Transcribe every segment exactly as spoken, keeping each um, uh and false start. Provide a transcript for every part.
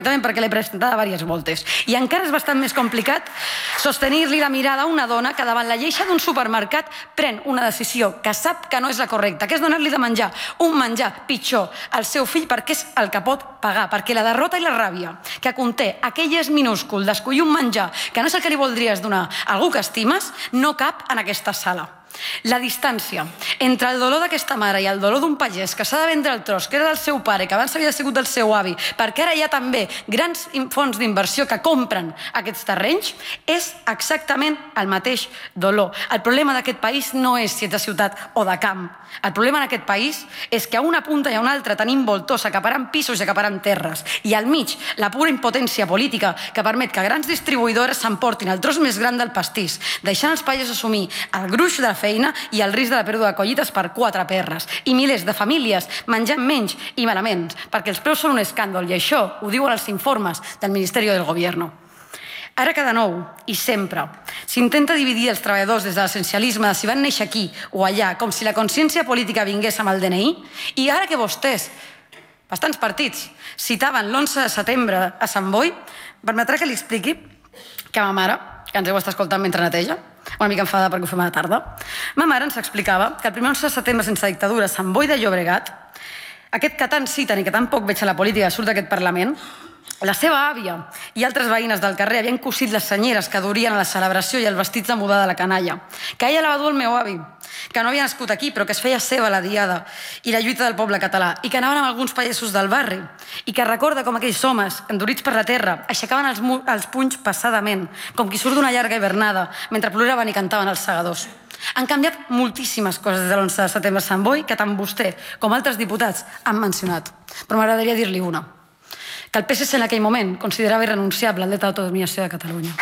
perquè l'he presentada diverses voltes. I encara és bastant més complicat sostenir-li la mirada a una dona que davant la lleixa d'un supermercat pren una decisió que sap que no és la correcta, que és donar-li de menjar un menjar pitjor al seu fill perquè és el que pot pagar, perquè la derrota i la ràbia que conté aquell és minúscul d'escollir un menjar que no és el que li voldries donar a algú que estimes, no cap en aquesta sala. La distància entre el dolor d'aquesta mare i el dolor d'un pagès que s'ha de vendre el tros, que era del seu pare, que abans havia sigut del seu avi, perquè ara hi ha també grans fons d'inversió que compren aquests terrenys, és exactament el mateix dolor. El problema d'aquest país no és si ets de ciutat o de camp. El problema en aquest país és que a una punta i a una altra tenim voltors acaparant pisos i acaparant terres, i al mig la pura impotència política que permet que grans distribuïdores s'emportin el tros més gran del pastís, deixant els pagesos assumir el gruix de la feina i el risc de la pèrdua de collites per quatre perres, i milers de famílies menjant menys i malament, perquè els preus són un escàndol, i això ho diuen els informes del Ministeri del Gobierno. Ara que de nou, i sempre, s'intenta dividir els treballadors des de l'essencialisme de si van néixer aquí o allà, com si la consciència política vingués amb el D N I, i ara que vostès, bastants partits, citaven l'onze de setembre a Sant Boi, permetrà que li expliqui que ma mare, que ens heu estat escoltant mentre neteja, una mica enfadada perquè ho fem a la tarda, ma mare ens explicava que el primer onze de setembre sense dictadura a Sant Boi de Llobregat, aquest que tant citen i que tan poc veig a la política surt d'aquest Parlament, la seva àvia i altres veïnes del carrer havien cosit les senyeres que durien a la celebració i els vestits de mudar de la canalla, que ella la va dur el meu avi, que no havia nascut aquí però que es feia seva la diada i la lluita del poble català, i que anaven amb alguns pagesos del barri, i que recorda com aquells homes, endurits per la terra, aixecaven els, els punys passadament, com qui surt d'una llarga hivernada, mentre ploraven i cantaven els segadors. Han canviat moltíssimes coses des de l'onze de setembre a Sant Boi que tant vostè com altres diputats han mencionat, però m'agradaria dir-li una, que el P S C en aquell moment considerava irrenunciable el dret a l'autodeterminació de Catalunya.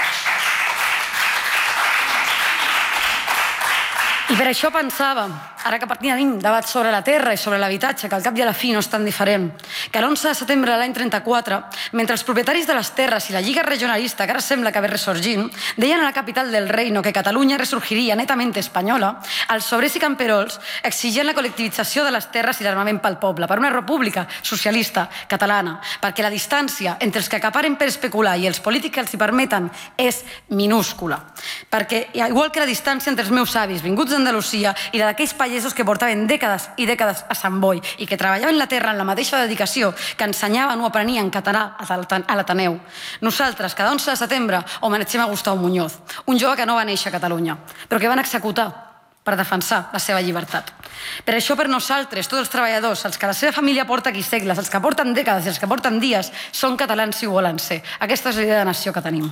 I per això pensava, ara que tenim debats sobre la terra i sobre l'habitatge, que al cap i a la fi no és tan diferent, que l'onze de setembre de l'any trenta-quatre, mentre els propietaris de les terres i la Lliga Regionalista, que ara sembla que ve resorgint, deien a la capital del reino que Catalunya resurgiria netamente espanyola, els obrers i camperols exigien la col·lectivització de les terres i l'armament pel poble, per una república socialista catalana, perquè la distància entre els que acaparen per especular i els polítics que els hi permeten és minúscula. Perquè, igual que la distància entre els meus avis vinguts d'Andalusia i d'aquells pagesos que portaven dècades i dècades a Sant Boi i que treballaven la terra amb la mateixa dedicació que ensenyaven o aprenien català a l'Ateneu. Nosaltres, cada onze de setembre, homenatgem a Gustau Muñoz, un jove que no va néixer a Catalunya, però que van executar per defensar la seva llibertat. Per això, per nosaltres, tots els treballadors, els que la seva família porta aquí segles, els que porten dècades i els que porten dies, són catalans i ho volen ser. Aquesta és la idea de nació que tenim.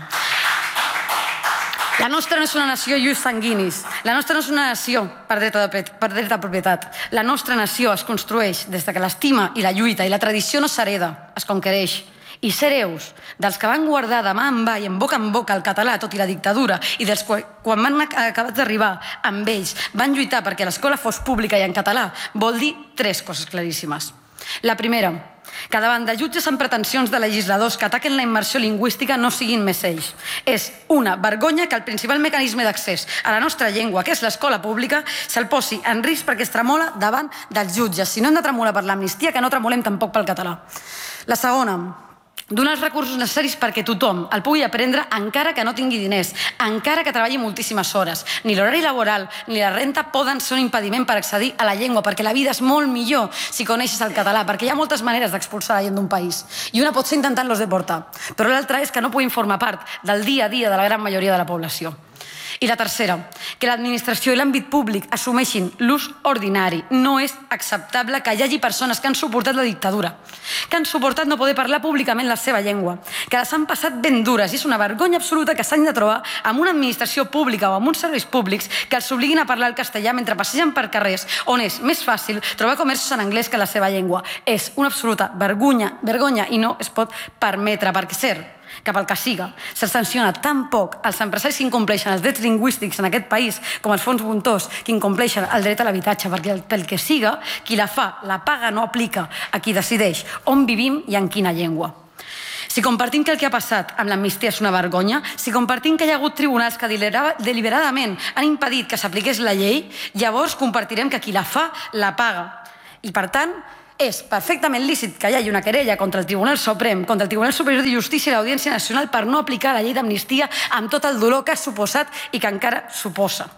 La nostra no és una nació ius sanguinis. La nostra no és una nació per dret de propietat. La nostra nació es construeix des que l'estima i la lluita i la tradició no s'hereda, es conquereix. I ser hereus dels que van guardar de mà en mà i en boca en boca el català tot i la dictadura i dels que quan van acabar d'arribar amb ells van lluitar perquè l'escola fos pública i en català vol dir tres coses claríssimes. La primera, que davant de jutges amb pretensions de legisladors que ataquen la immersió lingüística no siguin més ells. És una vergonya que el principal mecanisme d'accés a la nostra llengua, que és l'escola pública, se'l posi en risc perquè es tremola davant dels jutges. Si no hem de tremolar per l'amnistia, que no tremolem tampoc pel català. La segona, donar els recursos necessaris perquè tothom el pugui aprendre encara que no tingui diners, encara que treballi moltíssimes hores. Ni l'horari laboral ni la renta poden ser un impediment per accedir a la llengua, perquè la vida és molt millor si coneixes el català, perquè hi ha moltes maneres d'expulsar la gent d'un país. I una pot ser intentant-los deportar, però l'altra és que no puguin formar part del dia a dia de la gran majoria de la població. I la tercera, que l'administració i l'àmbit públic assumeixin l'ús ordinari. No és acceptable que hi hagi persones que han suportat la dictadura, que han suportat no poder parlar públicament la seva llengua, que les han passat ben dures, i és una vergonya absoluta que s'han de trobar amb una administració pública o amb uns serveis públics que els obliguin a parlar el castellà mentre passegen per carrers on és més fàcil trobar comerços en anglès que la seva llengua. És una absoluta vergonya, vergonya i no es pot permetre, perquè ser que pel que siga, se'ls sanciona tan poc als empresaris que incompleixen els drets lingüístics en aquest país com els fons voltors que incompleixen el dret a l'habitatge, perquè pel que siga, qui la fa, la paga, no aplica a qui decideix on vivim i en quina llengua. Si compartim que el que ha passat amb l'amnistia és una vergonya, si compartim que hi ha hagut tribunals que deliberadament han impedit que s'apliqués la llei, llavors compartirem que qui la fa, la paga. I per tant, És perfectament lícit que hi hagi una querella contra el Tribunal Suprem, contra el Tribunal Superior de Justícia i l'Audiència Nacional per no aplicar la llei d'amnistia amb tot el dolor que ha suposat i que encara suposa.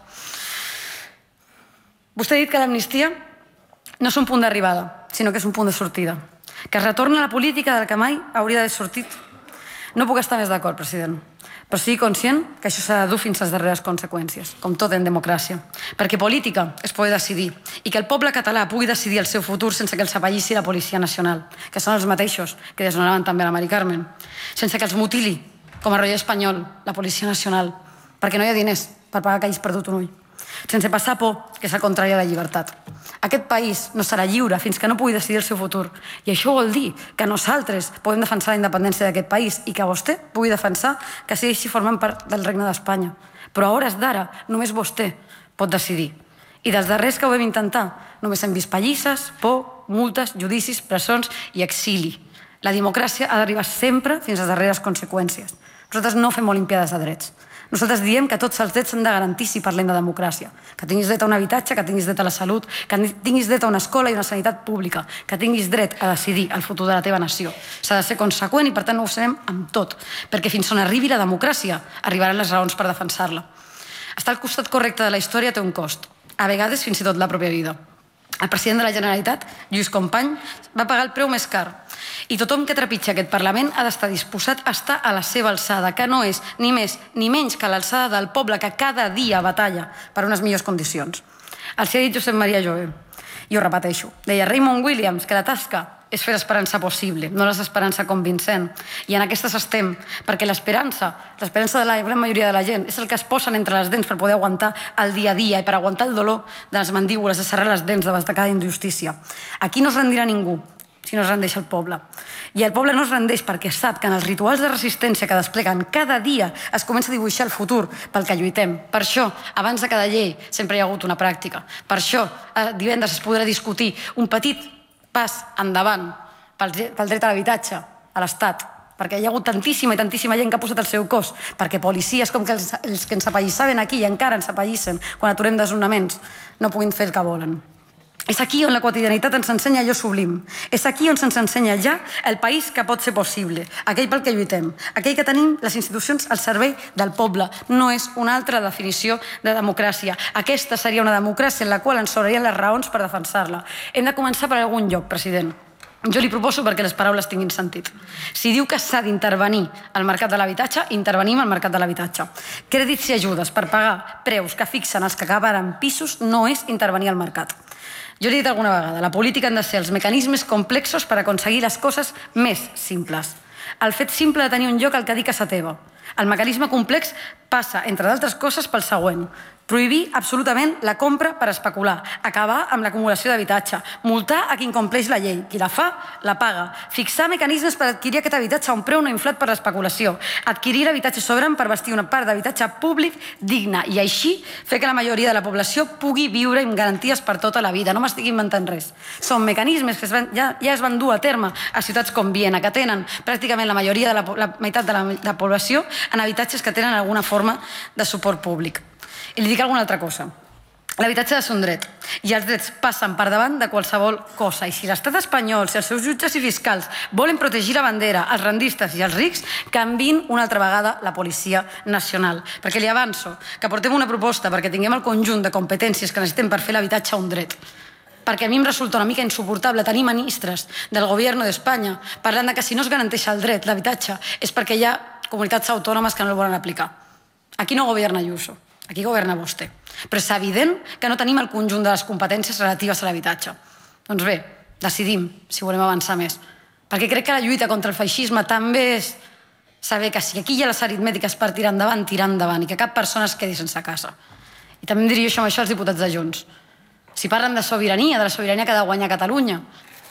Vostè ha dit que l'amnistia no és un punt d'arribada, sinó que és un punt de sortida. Que es retorna a la política del que mai hauria d'haver sortit. No puc estar més d'acord, president. Però sigui conscient que això s'ha de dur fins a les darreres conseqüències, com tot en democràcia. Perquè política és poder decidir i que el poble català pugui decidir el seu futur sense que els apallissi la Policia Nacional, que són els mateixos que desnonaven també la Mari Carmen. Sense que els mutili, com a rotllo espanyol, la Policia Nacional, perquè no hi ha diners per pagar que hagis perdut un ull. Sense passar por, que és el contrari de la llibertat. Aquest país no serà lliure fins que no pugui decidir el seu futur. I això vol dir que nosaltres podem defensar la independència d'aquest país i que vostè pugui defensar que segueixi formant part del Regne d'Espanya. Però a hores d'ara només vostè pot decidir. I dels darrers que ho vam intentar, només hem vist pallisses, por, multes, judicis, presons i exili. La democràcia ha d'arribar sempre fins a les darreres conseqüències. Nosaltres no fem olimpiades de drets. Nosaltres diem que tots els drets s'han de garantir si parlem de democràcia. Que tinguis dret a un habitatge, que tinguis dret a la salut, que tinguis dret a una escola i una sanitat pública, que tinguis dret a decidir el futur de la teva nació. S'ha de ser conseqüent i per tant ho serem amb tot, perquè fins on arribi la democràcia arribaran les raons per defensar-la. Estar al costat correcte de la història té un cost, a vegades fins i tot la pròpia vida. El president de la Generalitat, Lluís Companys, va pagar el preu més car. I tothom que trepitja aquest Parlament ha d'estar disposat a estar a la seva alçada, que no és ni més ni menys que l'alçada del poble que cada dia batalla per unes millors condicions. Els ha dit Josep Maria Jover, i ho repeteixo. Deia Raymond Williams que la tasca és fer l'esperança possible, no l'esperança convincent. I en aquestes estem, perquè l'esperança, l'esperança de la gran majoria de la gent, és el que es posen entre les dents per poder aguantar el dia a dia i per aguantar el dolor de les mandíbules, de serrar les dents davant de cada injustícia. Aquí no es rendirà ningú, si no es rendeix el poble. I el poble no es rendeix perquè sap que en els rituals de resistència que despleguen cada dia es comença a dibuixar el futur pel que lluitem. Per això, abans de cada llei, sempre hi ha hagut una pràctica. Per això, divendres es podrà discutir un petit pas endavant pel dret a l'habitatge a l'Estat, perquè hi ha hagut tantíssima i tantíssima gent que ha posat el seu cos, perquè policies com que els, els que ens apallissaven aquí i encara ens apallissen quan aturem desnonaments no puguin fer el que volen. És aquí on la quotidianitat ens ensenya allò sublim. És aquí on se'ns ensenya ja el país que pot ser possible, aquell pel que lluitem, aquell que tenim les institucions al servei del poble. No és una altra definició de democràcia. Aquesta seria una democràcia en la qual ens sobrarien les raons per defensar-la. Hem de començar per algun lloc, president. Jo li proposo perquè les paraules tinguin sentit. Si diu que s'ha d'intervenir al mercat de l'habitatge, intervenim al mercat de l'habitatge. Crèdits i ajudes per pagar preus que fixen els que acabaran pisos no és intervenir al mercat. Jo li he dit alguna vegada, la política han de ser els mecanismes complexos per aconseguir les coses més simples. El fet simple de tenir un lloc al que dir casa teva. El mecanisme complex passa, entre d'altres coses, pel següent. Prohibir absolutament la compra per especular, acabar amb l'acumulació d'habitatge, multar a qui incompleix la llei, qui la fa, la paga, fixar mecanismes per adquirir aquest habitatge a un preu no inflat per l'especulació, adquirir l'habitatge sobrant per vestir una part d'habitatge públic digne i així fer que la majoria de la població pugui viure amb garanties per tota la vida. No m'estic inventant res. Són mecanismes que es van, ja, ja es van dur a terme a ciutats com Viena, que tenen pràcticament la majoria de la, la meitat de la, de la població en habitatges que tenen alguna forma de suport públic. I li dic alguna altra cosa. L'habitatge ha de ser un dret i els drets passen per davant de qualsevol cosa. I si l'estat espanyol, si els seus jutges i fiscals volen protegir la bandera, els rendistes i els rics, canviïn una altra vegada la Policia Nacional. Perquè li avanço que portem una proposta perquè tinguem el conjunt de competències que necessitem per fer l'habitatge un dret. Perquè a mi em resulta una mica insuportable tenir ministres del govern d'Espanya parlant que si no es garanteix el dret, l'habitatge, és perquè hi ha comunitats autònomes que no el volen aplicar. Aquí no governa Ayuso. Aquí governa vostè. Però és evident que no tenim el conjunt de les competències relatives a l'habitatge. Doncs bé, decidim si volem avançar més. Perquè crec que la lluita contra el feixisme també és saber que si aquí hi ha les aritmètiques per tirar endavant, tirar endavant, i que cap persona es quedi sense casa. I també em dirigeixo amb això als diputats de Junts. Si parlen de sobirania, de la sobirania que ha de guanyar Catalunya,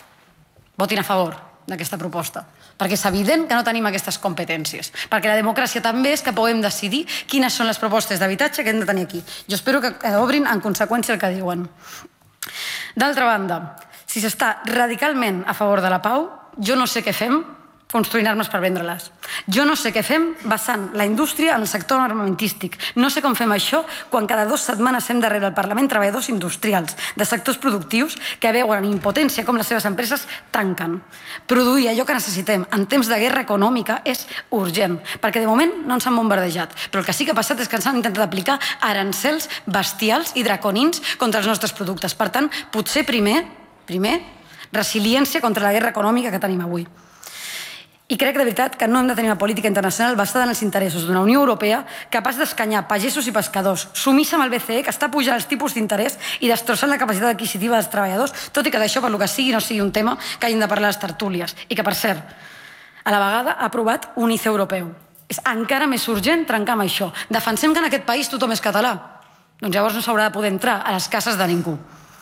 votin a favor d'aquesta proposta, perquè és evident que no tenim aquestes competències, perquè la democràcia també és que puguem decidir quines són les propostes d'habitatge que hem de tenir aquí. Jo espero que obrin en conseqüència el que diuen. D'altra banda, si s'està radicalment a favor de la pau, jo no sé què fem construint armes per vendre-les. Jo no sé què fem basant la indústria en el sector armamentístic. No sé com fem això quan cada dues setmanes hem de rebre al Parlament treballadors industrials de sectors productius que veuen en impotència com les seves empreses tanquen. Produir allò que necessitem en temps de guerra econòmica és urgent, perquè de moment no ens han bombardejat, però el que sí que ha passat és que ens han intentat aplicar arancels bestials i draconins contra els nostres productes. Per tant, potser primer, primer, resiliència contra la guerra econòmica que tenim avui. I crec de veritat que no hem de tenir una política internacional basada en els interessos d'una Unió Europea capaç d'escanyar pagesos i pescadors, sumissa amb el B C E que està pujant els tipus d'interès i destrossant la capacitat adquisitiva dels treballadors, tot i que d'això, per lo que sigui, no sigui un tema que hagin de parlar les tertúlies. I que, per cert, a la vegada ha aprovat un I C E europeu. És encara més urgent trencar amb això. Defensem que en aquest país tothom és català. Doncs llavors no s'haurà de poder entrar a les cases de ningú.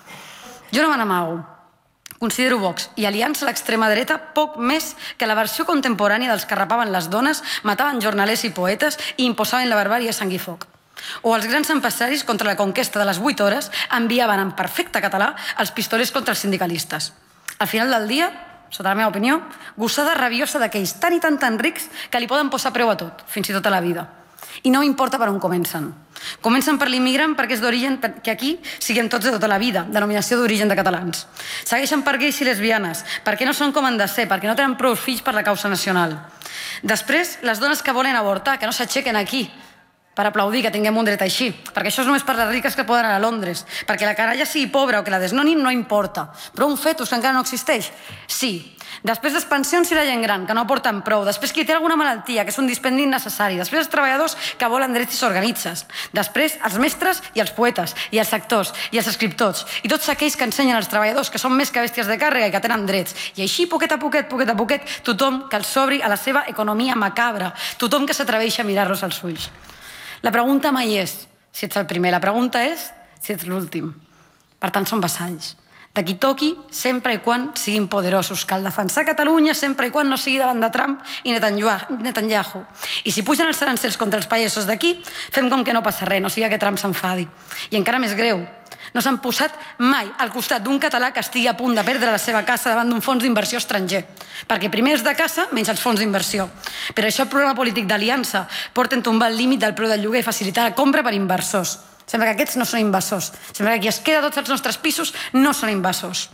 Jo no me n'amago. Considero Vox i Aliança a l'extrema dreta poc més que la versió contemporània dels que rapaven les dones, mataven jornalers i poetes i imposaven la barbàrie a sang i foc. O els grans empresaris contra la conquesta de les vuit hores enviaven en perfecte català els pistolers contra els sindicalistes. Al final del dia, sota la meva opinió, gossada rabiosa d'aquells tan i tan tan rics que li poden posar preu a tot, fins i tot a la vida. I no importa per on comencen. Comencen per l'immigrant perquè és d'origen, que aquí siguem tots de tota la vida, denominació d'origen de catalans. Segueixen per gais i lesbianes, perquè no són com han de ser, perquè no tenen prou fills per la causa nacional. Després, les dones que volen avortar, que no s'aixequen aquí per aplaudir que tinguem un dret així, perquè això és només per les riques que poden anar a Londres, perquè la canalla sigui pobra o que la desnonin no importa, però un fetus que encara no existeix, sí. Després les pensions i la gent gran, que no aporten prou. Després qui té alguna malaltia, que és un dispendi innecessari. Després els treballadors que volen drets i s'organitzen. Després els mestres i els poetes, i els actors, i els escriptors, i tots aquells que ensenyen als treballadors que són més que bèsties de càrrega i que tenen drets. I així, poquet a poquet, poquet a poquet, tothom que els s'obri a la seva economia macabra, tothom que s'atreveixi a mirar-los als ulls. La pregunta mai és si ets el primer, la pregunta és si ets l'últim. Per tant, són vassalls. De qui toqui, sempre i quan siguin poderosos. Cal defensar Catalunya sempre i quan no sigui davant de Trump i Netanyahu. I si pugen els arancels contra els pagesos d'aquí, fem com que no passa res, no sigui que Trump s'enfadi. I encara més greu, no s'han posat mai al costat d'un català que estigui a punt de perdre la seva casa davant d'un fons d'inversió estranger. Perquè primer els de casa, menys els fons d'inversió. Per això el programa polític d'Aliança porta a tombar el límit del preu del lloguer i facilitar la compra per inversors. Sembla que aquests no són invasors. Sembla que qui es queda tots els nostres pisos no són invasors.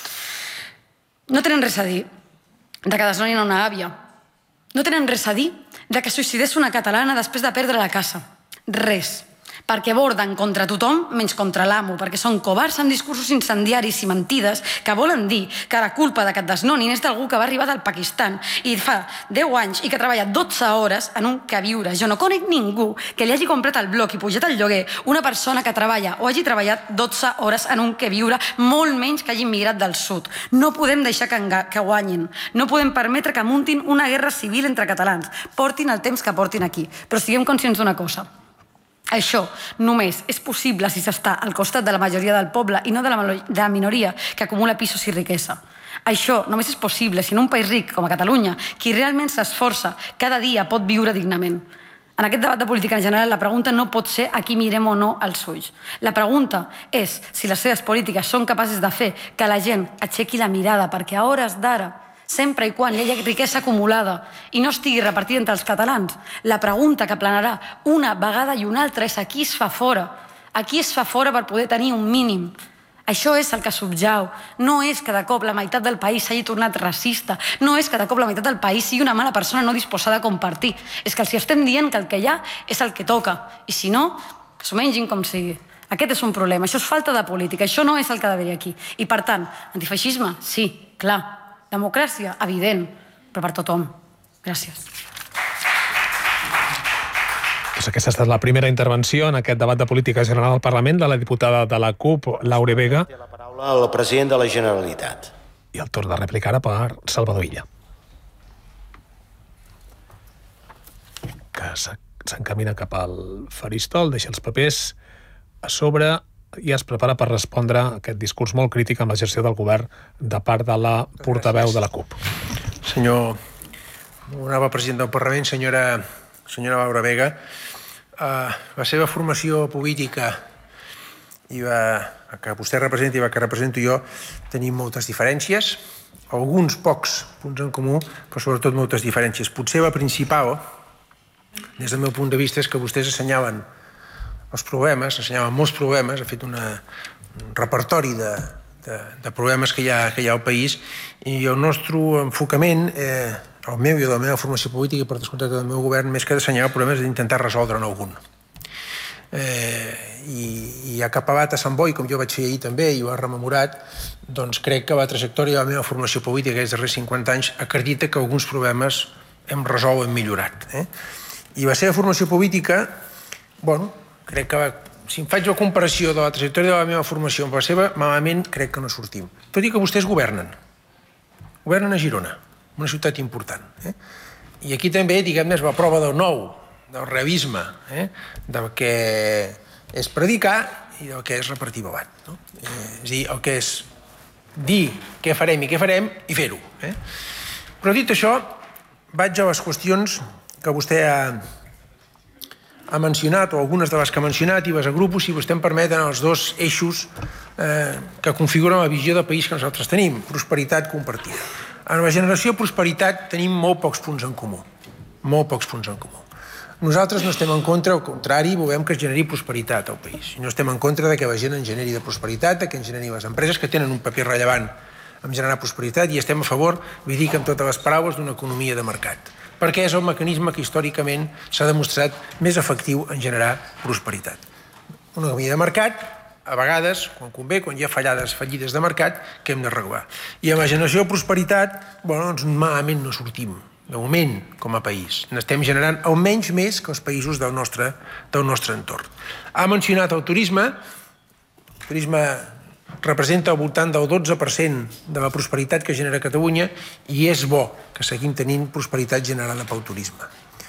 No tenen res a dir de que desnonin una àvia. No tenen res a dir de que suïcidés una catalana després de perdre la casa. Res. Perquè borden contra tothom menys contra l'amo, perquè són covards amb discursos incendiaris i mentides que volen dir que la culpa de que et desnonin és d'algú que va arribar del Pakistan i fa deu anys i que treballa dotze hores en un queviure. Jo no conec ningú que li hagi comprat el bloc i pujat el lloguer una persona que treballa o hagi treballat dotze hores en un queviure, molt menys que hagi immigrat del sud. No podem deixar que, que guanyin. No podem permetre que muntin una guerra civil entre catalans. Portin el temps que portin aquí. Però siguem conscients d'una cosa. Això només és possible si s'està al costat de la majoria del poble i no de la, de la minoria que acumula pisos i riquesa. Això només és possible si en un país ric com a Catalunya qui realment s'esforça cada dia pot viure dignament. En aquest debat de política en general la pregunta no pot ser a qui mirem o no als ulls. La pregunta és si les seves polítiques són capaces de fer que la gent aixequi la mirada perquè a hores d'ara, sempre i quan hi hagi riquesa acumulada i no estigui repartida entre els catalans, la pregunta que planarà una vegada i una altra és a qui es fa fora, a qui es fa fora per poder tenir un mínim. Això és el que subjau. No és que de cop la meitat del país s'hagi tornat racista, no és que de cop la meitat del país sigui una mala persona no disposada a compartir, és que els estem dient que el que hi ha és el que toca, i si no, que s'ho mengin com sigui. Aquest és un problema, això és falta de política, això no és el que ha d'haver aquí. I per tant, antifeixisme, sí, clar. Democràcia, evident, però per tothom. Gràcies. Doncs aquesta ha estat la primera intervenció en aquest debat de política general al Parlament de la diputada de la CUP, Laura Vega. Té la paraula el president de la Generalitat. I el torn de réplica ara per Salvador Illa, que s'encamina cap al faristol, deixa els papers a sobre i es prepara per respondre a aquest discurs molt crític amb la gestió del govern de part de la portaveu de la CUP. Senyor, honorable president del Parlament, senyora, senyora Laura Vega, eh, la seva formació política i la que vostè representa i la que represento jo tenim moltes diferències. alguns pocs punts en comú, però sobretot moltes diferències. Potser la principal, des del meu punt de vista, és que vostès assenyalen els problemes, assenyalen molts problemes, ha fet una, un repertori de, de, de problemes que hi, ha, que hi ha al país, i el nostre enfocament, eh, el meu i de la meva formació política, per descomptat del meu govern, més que d'assenyalar problemes, és d'intentar resoldre'n algun. Eh, i, i acabat a Sant Boi, com jo vaig fer ahir també, i ho ha rememorat, doncs crec que la trajectòria de la meva formació política aquests darrers cinquanta anys acredita que alguns problemes hem resolt, hem millorat. Eh? I la seva formació política, bueno, crec que si em faig la comparació de la trajectòria de la meva formació amb la seva, malament crec que no sortim. Tot i que vostès governen. Governen a Girona, una ciutat important. Eh? I aquí també, diguem-ne, és la prova del nou, del realisme, eh? del que és predicar i del que és repartir babat. No? Eh, és dir, el que és dir què farem i què farem i fer-ho. Eh? Però dit això, vaig a les qüestions que vostè ha, ha mencionat, o algunes de les que ha mencionat, i les agrupo, si vostè em permeten, els dos eixos eh, que configuren la visió de país que nosaltres tenim, prosperitat compartida. En la generació prosperitat tenim molt pocs punts en comú, molt pocs punts en comú. Nosaltres no estem en contra, al contrari, volem que es generi prosperitat al país. No estem en contra de que la gent en generi de prosperitat, de que en generi les empreses, que tenen un paper rellevant en generar prosperitat, i estem a favor, vull dir que amb totes les paraules, d'una economia de mercat, perquè és el mecanisme que històricament s'ha demostrat més efectiu en generar prosperitat. Una economia de mercat, a vegades, quan convé, quan hi ha fallades, fallides de mercat, que hem de regular. I amb la generació de prosperitat, bueno, doncs malament no sortim, de moment, com a país. N'estem generant almenys més que els països del nostre, del nostre entorn. Ha mencionat el turisme. El turisme representa al voltant del dotze per cent de la prosperitat que genera Catalunya, i és bo que seguim tenint prosperitat generada pel turisme.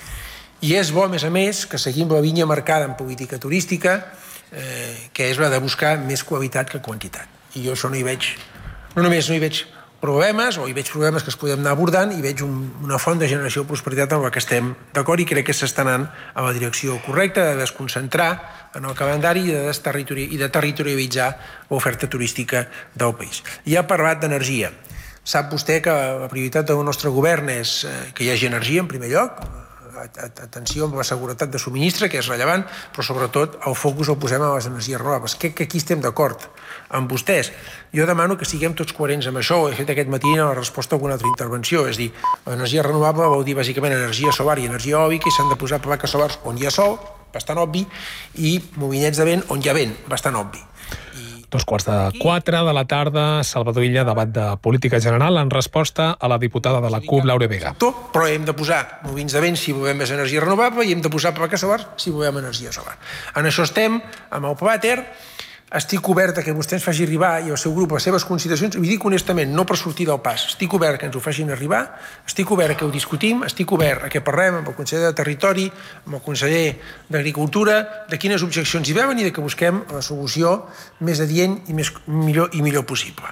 I és bo, a més a més, que seguim la línia marcada en política turística, eh, que és la de buscar més qualitat que quantitat. I jo això no hi veig, no només no hi veig problemes, o hi veig problemes que es podem anar abordant, i veig un, una font de generació de prosperitat amb la que estem d'acord, i crec que s'està anant a la direcció correcta de desconcentrar en el calendari i de, territori i de territorialitzar l'oferta turística del país. I ha parlat d'energia. Sap vostè que la prioritat del nostre govern és que hi hagi energia en primer lloc, atenció amb la seguretat de subministre, que és rellevant, però sobretot el focus el posem a les energies renovables. Crec que aquí estem d'acord amb vostès. Jo demano que siguem tots coherents amb això. Ho he fet aquest matí en la resposta a alguna altra intervenció. És dir, l'energia renovable vol dir bàsicament energia solar i energia eòlica, i s'han de posar plaques solars on hi ha sol, bastant obvi, i molinets de vent on hi ha vent, bastant obvi. Dos quarts de quatre de la tarda, Salvador Illa, debat de política general en resposta a la diputada de la C U P, Laura Vega. Però hem de posar molins de vent si volem més energia renovable, i hem de posar plaques solars si volem energia solar. En això estem, amb el Plater. Estic obert a que vostè ens faci arribar, i el seu grup, les seves consideracions, i ho dic honestament, no per sortir del pas. Estic obert que ens ho facin arribar, estic obert a que ho discutim, estic obert a que parlem amb el conseller de Territori, amb el conseller d'Agricultura, de quines objeccions hi veuen i de que busquem la solució més adient i més, millor, i millor possible.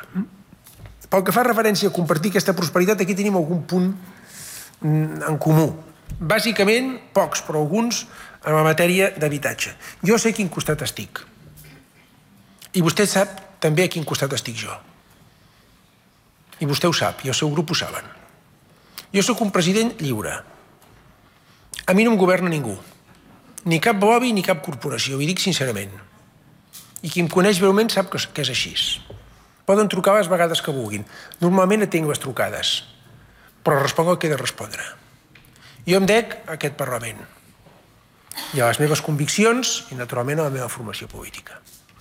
Pel que fa referència a compartir aquesta prosperitat, aquí tenim algun punt en comú. Bàsicament, pocs, però alguns, en la matèria d'habitatge. Jo sé a quin costat estic. I vostè sap també a quin costat estic jo. I vostè ho sap, i el seu grup ho saben. Jo sóc un president lliure. A mi no em governa ningú. Ni cap lobby ni cap corporació, ho dic sincerament. I qui em coneix breument sap que és així. Poden trucar les vegades que vulguin. Normalment atenc les trucades, però responc el que he de respondre. Jo em dec a aquest Parlament, i a les meves conviccions, i naturalment a la meva formació política.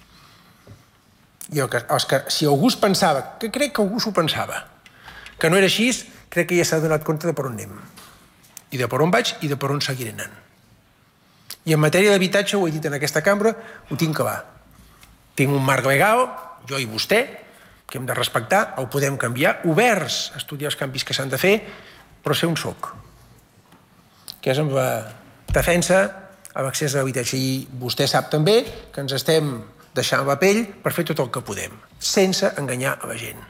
I el que, els que, si algú es pensava, que crec que algú s'ho pensava, que no era així, crec que ja s'ha donat compte de per on anem, i de per on vaig i de per on seguiré anant. I en matèria d'habitatge, ho he dit en aquesta cambra, ho tinc clar. Tinc un marc legal, jo i vostè, que hem de respectar, el podem canviar, oberts a estudiar els canvis que s'han de fer, però sé on soc, que és amb la defensa a l'accés a l'habitatge. I vostè sap també que ens estem deixant la pell per fer tot el que podem, sense enganyar a la gent.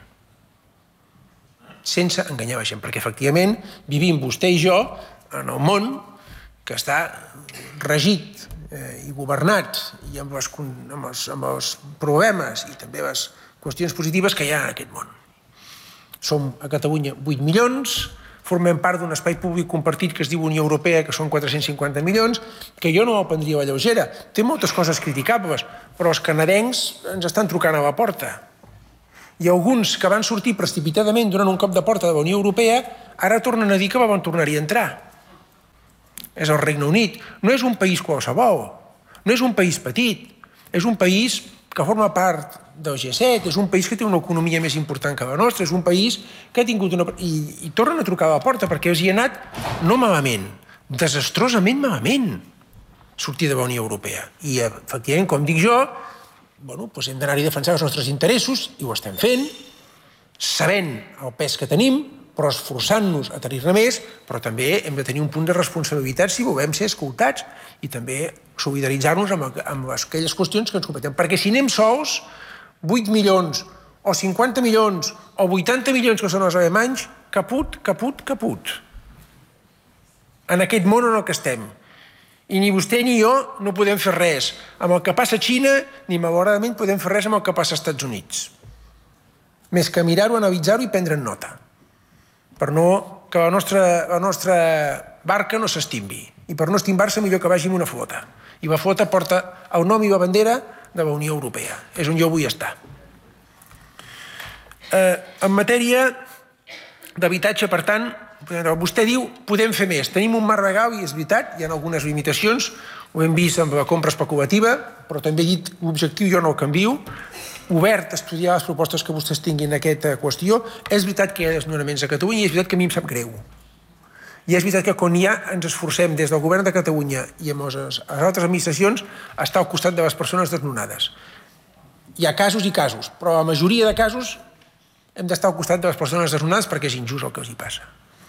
Sense enganyar la gent, perquè efectivament vivim vostè i jo en el món que està regit eh, i governat, i amb els, amb, els, amb els problemes i també les qüestions positives que hi ha en aquest món. som a Catalunya vuit milions, formem part d'un espai públic compartit que es diu Unió Europea, que són quatre-cents cinquanta milions, que jo no ho prendria a la lleugera. Té moltes coses criticables, però els canadencs ens estan trucant a la porta. I alguns que van sortir precipitadament donant un cop de porta de la Unió Europea, ara tornen a dir que van tornar-hi a entrar. És el Regne Unit. No és un país qualsevol, no és un país petit, és un país que forma part del G set, és un país que té una economia més important que la nostra, és un país que ha tingut una... I, i tornen a trucar a la porta perquè els hi ha anat no malament, desastrosament malament sortir de la Unió Europea. I, efectivament, com dic jo, bueno, doncs hem d'anar-hi a defensar els nostres interessos, i ho estem fent, sabent el pes que tenim, però esforçant-nos a tenir-ne més, però també hem de tenir un punt de responsabilitat si volem ser escoltats i també solidaritzar-nos amb, amb aquelles qüestions que ens competen. Perquè si anem sols, vuit milions, o cinquanta milions, o vuitanta milions que són els alemanys, caput, caput, caput. En aquest món en el que estem. I ni vostè ni jo no podem fer res amb el que passa a Xina, ni malauradament podem fer res amb el que passa als Estats Units. Més que mirar-ho, analitzar-ho i prendre'n nota. Per no que la nostra, la nostra barca no s'estimbi. I per no estimbar-se, millor que vagi amb una flota. I la flota porta el nom i la bandera de la Unió Europea. És on jo vull estar. Eh, en matèria d'habitatge, per tant, vostè diu, podem fer més. Tenim un marc legal i és veritat, hi ha algunes limitacions, ho hem vist amb la compra especulativa, però també he dit, l'objectiu jo no el canvio, obert a estudiar les propostes que vostès tinguin en aquesta qüestió. És veritat que hi ha desnonaments a Catalunya i és veritat que a mi em sap greu. I és veritat que quan ja ens esforcem des del govern de Catalunya i amb les, les altres administracions a estar al costat de les persones desnonades. Hi ha casos i casos, però la majoria de casos hem d'estar al costat de les persones desnonades perquè és injust el que els hi passa.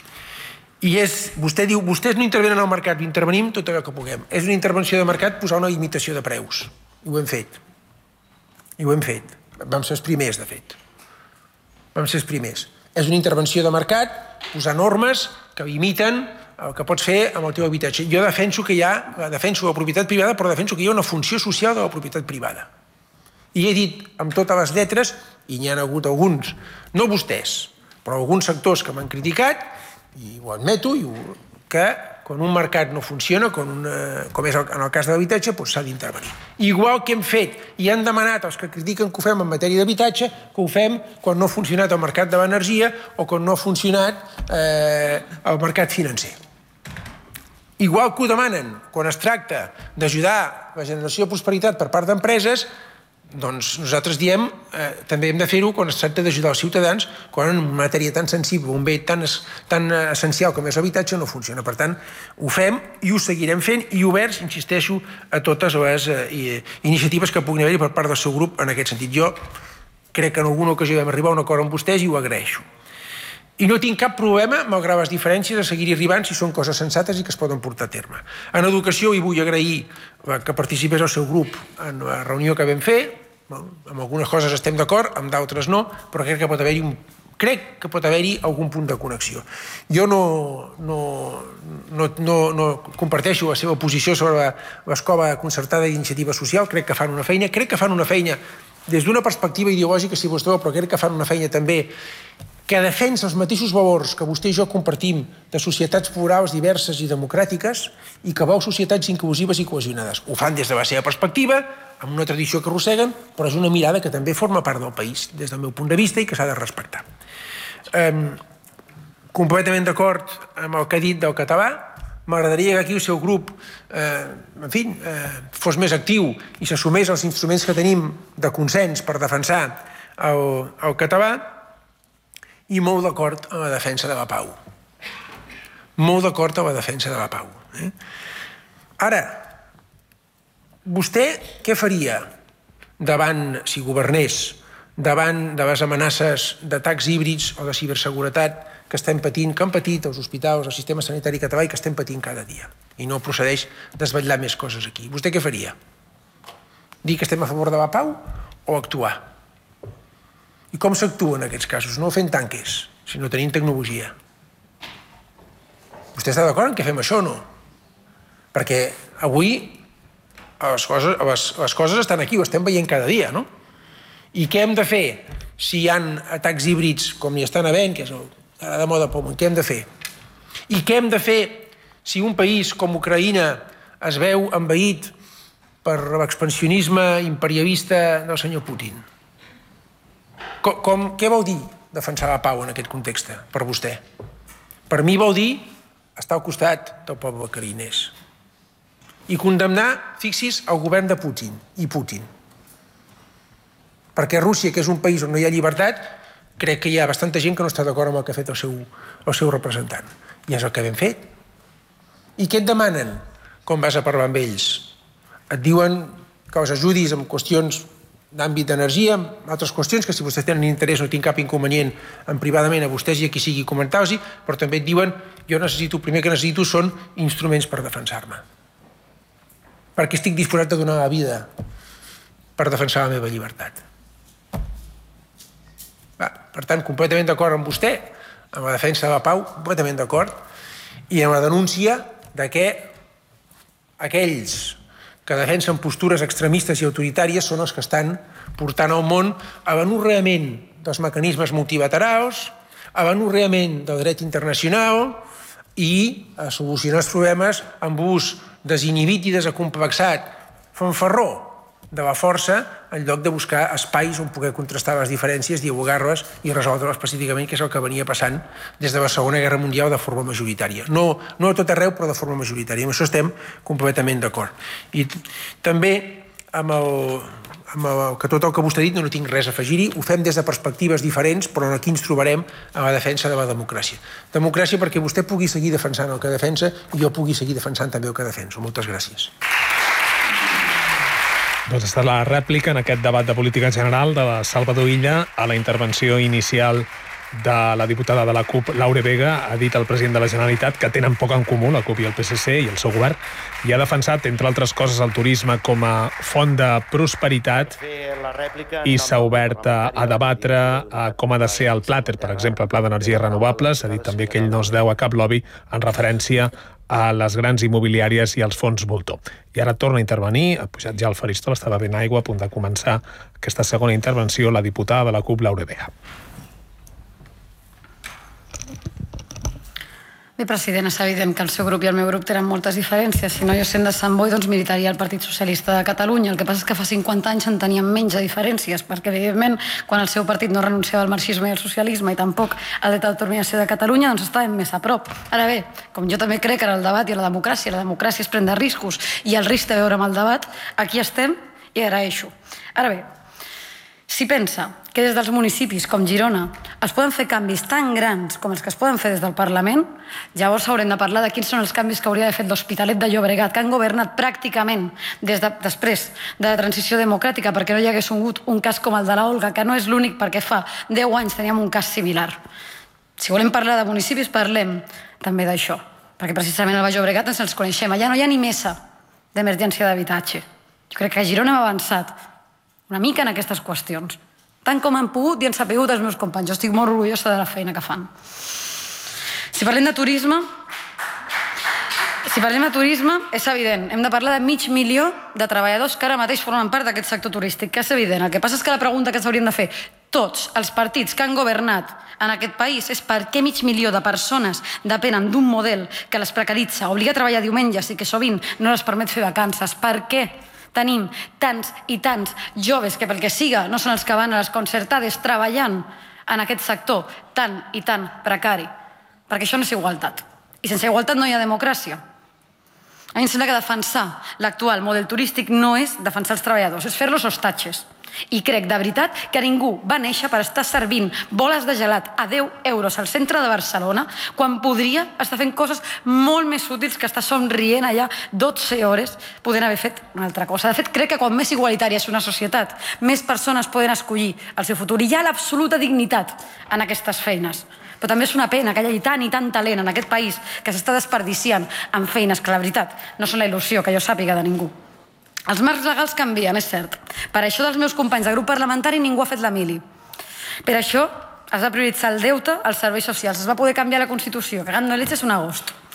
I és, vostè diu, vostès no intervenen al mercat, intervenim tot allò que puguem. És una intervenció de mercat posar una limitació de preus. I ho hem fet. I ho hem fet. Vam ser els primers, de fet. Vam ser els primers. És una intervenció de mercat, posar normes que limiten el que pots fer amb el teu habitatge. Jo defenso que hi ha, defenso la propietat privada, però defenso que hi ha una funció social de la propietat privada. I he dit amb totes les lletres, i n'hi ha hagut alguns, no vostès, però alguns sectors que m'han criticat, i ho admeto, i ho, que quan un mercat no funciona, com, una, com és el, en el cas de l'habitatge, doncs s'ha d'intervenir. Igual que hem fet i han demanat els que critiquen que ho fem en matèria d'habitatge, que ho fem quan no ha funcionat el mercat de l'energia o quan no ha funcionat eh, el mercat financer. Igual que ho demanen quan es tracta d'ajudar la generació de prosperitat per part d'empreses, doncs nosaltres diem, eh, també hem de fer-ho quan es tracta d'ajudar els ciutadans quan en una matèria tan sensible, un bé tan, tan essencial com és l'habitatge no funciona. Per tant, ho fem i ho seguirem fent i oberts, insisteixo, a totes les eh, iniciatives que puguin haver-hi per part del seu grup en aquest sentit. Jo crec que en alguna ocasió vam arribar a un acord amb vostès i ho agraeixo. I no tinc cap problema, malgrat les diferències, a seguir arribant si són coses sensates i que es poden portar a terme. En educació hi vull agrair que participés el seu grup en la reunió que vam fer. Amb algunes coses estem d'acord, amb d'altres no, però crec que pot haver-hi un... crec que pot haver-hi algun punt de connexió. Jo no, no, no, no, no comparteixo la seva posició sobre l'escola concertada d'iniciativa social, crec que fan una feina, crec que fan una feina des d'una perspectiva ideològica, si vostè vol, però crec que fan una feina també que defensa els mateixos valors que vostè i jo compartim de societats plurals, diverses i democràtiques i que vol societats inclusives i cohesionades. Ho fan des de la seva perspectiva, amb una tradició que arrosseguen, però és una mirada que també forma part del país, des del meu punt de vista, i que s'ha de respectar. Um, completament d'acord amb el que ha dit del català, m'agradaria que aquí el seu grup eh, en fi, eh, fos més actiu i s'assumés els instruments que tenim de consens per defensar el, el català, i molt d'acord amb la defensa de la pau. Molt d'acord amb la defensa de la pau. Eh? Ara, vostè què faria davant, si governés, davant de les amenaces d'atacs híbrids o de ciberseguretat que estem patint, que han patit els hospitals, el sistema sanitari català i que estem patint cada dia? I no procedeix desvetllar més coses aquí. Vostè què faria? Dir que estem a favor de la pau o actuar? I com s'actua en aquests casos? No fent tanques, sinó tenint tecnologia. Vostè està d'acord en que fem això o no? Perquè avui les coses, les, les coses estan aquí, ho estem veient cada dia, no? I què hem de fer? si hi ha atacs híbrids com hi estan havent, que és ara de moda pel món, què hem de fer? I què hem de fer si un país com Ucraïna es veu envaït per l'expansionisme imperialista del senyor Putin? Com, com, què vol dir defensar la pau en aquest context per vostè? Per mi vol dir estar al costat del poble ucraïnès i condemnar, fixi's, el govern de Putin i Putin. Perquè Rússia, que és un país on no hi ha llibertat, crec que hi ha bastanta gent que no està d'acord amb el que ha fet el seu, el seu representant. I és el que hem fet. I què et demanen quan vas a parlar amb ells? Et diuen que els ajudis en qüestions d'àmbit d'energia, en altres qüestions que si vostès tenen interès no tinc cap inconvenient en privadament a vostès i a qui sigui comentar-los, però també et diuen jo necessito, el primer que necessito són instruments per defensar-me. Perquè estic disposat a donar la vida per defensar la meva llibertat. Va, per tant, completament d'acord amb vostè, amb la defensa de la pau, completament d'acord, i amb la denúncia de que aquells que defensen postures extremistes i autoritàries són els que estan portant al món a l'anorreament dels mecanismes multilaterals, a l'anorreament del dret internacional i a solucionar els problemes amb ús desinhibit i desacomplexat, fanfarró de la força en lloc de buscar espais on poder contrastar les diferències, dialogar-les i resoldre-les pacíficament, que és el que venia passant des de la Segona Guerra Mundial de forma majoritària. No, no a tot arreu, però de forma majoritària. Amb això estem completament d'acord. I també amb el, amb el, que tot el que vostè ha dit no, no tinc res a afegir-hi, ho fem des de perspectives diferents, però aquí ens trobarem a la defensa de la democràcia. Democràcia perquè vostè pugui seguir defensant el que defensa i jo pugui seguir defensant també el que defenso. Moltes gràcies. Doncs està la rèplica en aquest debat de política general de la Salvador Illa a la intervenció inicial de la diputada de la CUP, Laura Vega. Ha dit el president de la Generalitat que tenen poc en comú la CUP i el P S C i el seu govern, i ha defensat, entre altres coses, el turisme com a font de prosperitat i s'ha obert a, a debatre a com ha de ser el plàter, per exemple, el pla d'energies renovables. Ha dit també que ell no es deu a cap lobby en referència a les grans immobiliàries i als fons voltor. I ara torna a intervenir, ha pujat ja al faristol, estava ben aigua, a punt de començar aquesta segona intervenció, la diputada de la CUP, Laura Vega. Bé, president, és evident que el seu grup i el meu grup tenen moltes diferències. Si no, jo sent de Sant Boi, doncs militaria el Partit Socialista de Catalunya. El que passa és que fa cinquanta anys en teníem menys de diferències, perquè, evidentment, quan el seu partit no renunciava al marxisme i al socialisme i tampoc al dret d'autodeterminació de Catalunya, doncs estàvem més a prop. Ara bé, com jo també crec en el debat i en la democràcia, la democràcia és prendre riscos i el risc té a veure amb el debat, aquí estem i agraeixo. Ara bé, si pensa que des dels municipis com Girona es poden fer canvis tan grans com els que es poden fer des del Parlament, llavors haurem de parlar de quins són els canvis que hauria de fer l'Hospitalet de Llobregat, que han governat pràcticament des de, després de la transició democràtica perquè no hi hagués hagut un cas com el de la Olga, que no és l'únic perquè fa deu anys teníem un cas similar. Si volem parlar de municipis, parlem també d'això, perquè precisament al Baix Llobregat ens els coneixem. Allà no hi ha ni mesa d'emergència d'habitatge. Jo crec que a Girona hem avançat una mica en aquestes qüestions, tant com han pogut i han sapigut els meus companys. Jo estic molt orgullosa de la feina que fan. Si parlem de turisme, si parlem de turisme, és evident, hem de parlar de mig milió de treballadors que ara mateix formen part d'aquest sector turístic, que és evident. El que passa és que la pregunta que s'haurien de fer tots els partits que han governat en aquest país és per què mig milió de persones depenen d'un model que les precaritza, obliga a treballar diumenges i que sovint no les permet fer vacances. Per què tenim tants i tants joves que pel que siga no són els que van a les concertades treballant en aquest sector tan i tan precari? Perquè això no és igualtat. I sense igualtat no hi ha democràcia. A mi em sembla que defensar l'actual model turístic no és defensar els treballadors, és fer-los hostatges. I crec de veritat que ningú va néixer per estar servint boles de gelat a deu euros al centre de Barcelona quan podria estar fent coses molt més útils que estar somrient allà dotze hores podent haver fet una altra cosa. De fet, crec que quan més igualitària és una societat, més persones poden escollir el seu futur. I hi ha l'absoluta dignitat en aquestes feines. Però també és una pena que hi hagi tant i tant talent en aquest país que s'està desperdiciant en feines que, la veritat, no són la il·lusió que jo sàpiga de ningú. Els marcs legals canvien, és cert. Per això dels meus companys de grup parlamentari ningú ha fet la mili. Per això es va prioritzar el deute als serveis socials. Es va poder canviar la Constitució, cagant no leches un agost.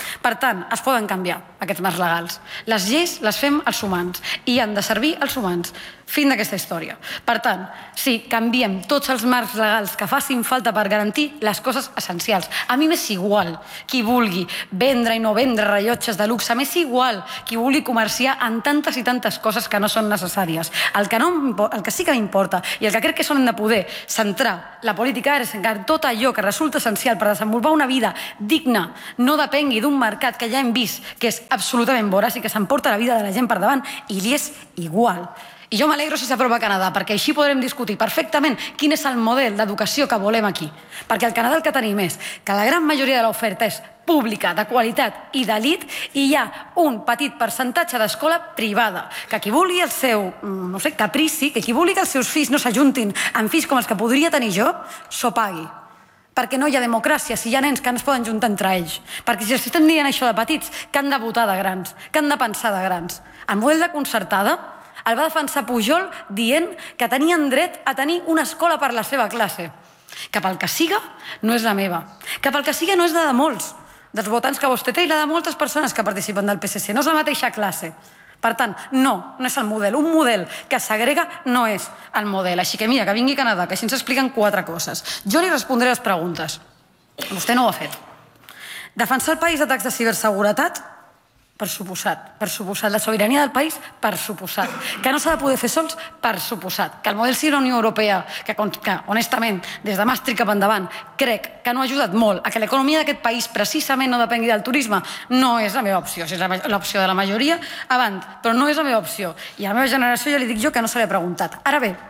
Per tant, es poden canviar aquests marcs legals. Les lleis les fem els humans i han de servir als humans. Fin d'aquesta història. Per tant, sí, canviem tots els marcs legals que facin falta per garantir les coses essencials. A mi m'és igual qui vulgui vendre i no vendre rellotges de luxe, m'és igual qui vulgui comerciar en tantes i tantes coses que no són necessàries. El que, no, el que sí que m'importa i el que crec que són de poder centrar la política és en tot allò que resulta essencial per desenvolupar una vida digna, no depengui d'un mercat que ja hem vist que és absolutament voraç i que s'emporta la vida de la gent per davant i li és igual. I jo m'alegro si s'aprova a Canadà, perquè així podrem discutir perfectament quin és el model d'educació que volem aquí. Perquè al Canadà el que tenim és que la gran majoria de l'oferta és pública, de qualitat i d'elit, i hi ha un petit percentatge d'escola privada, que qui vulgui el seu, no sé, caprici, que qui vulgui que els seus fills no s'ajuntin amb fills com els que podria tenir jo, s'ho pagui. Perquè no hi ha democràcia si hi ha nens que no es poden juntar entre ells. Perquè si els estem dient això de petits, que han de votar de grans, que han de pensar de grans. El model de concertada el va defensar Pujol dient que tenien dret a tenir una escola per la seva classe. Que pel que siga no és la meva. Que pel que siga no és la de molts dels votants que vostè té i la de moltes persones que participen del P S C. No és la mateixa classe. Per tant, no, no és el model. Un model que segrega no és el model. Així que mira, que vingui a Canadà, que així ens expliquen quatre coses. Jo li respondré les preguntes. Vostè no ho ha fet. Defensar el país d'atacs de ciberseguretat? Per suposat, per suposat. La sobirania del país, per suposat. Que no s'ha de poder fer sols, per suposat. Que el model sigui la Unió Europea, que, que honestament, des de Maastricht cap endavant, crec que no ha ajudat molt a que l'economia d'aquest país precisament no depengui del turisme, no és la meva opció. Si és l'opció de la majoria, avant, però no és la meva opció. I a la meva generació ja li dic jo que no se l'he preguntat. Ara bé,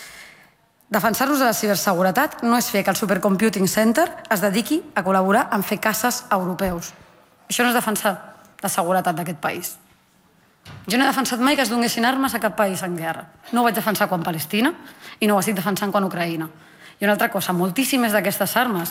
defensar-nos de la ciberseguretat no és fer que el Supercomputing Center es dediqui a col·laborar en fer caces europeus. Això no és defensar la seguretat d'aquest país. Jo no he defensat mai que es donguessin armes a cap país en guerra. No ho vaig defensar quan Palestina i no ho estic defensant quan Ucraïna. I una altra cosa, moltíssimes d'aquestes armes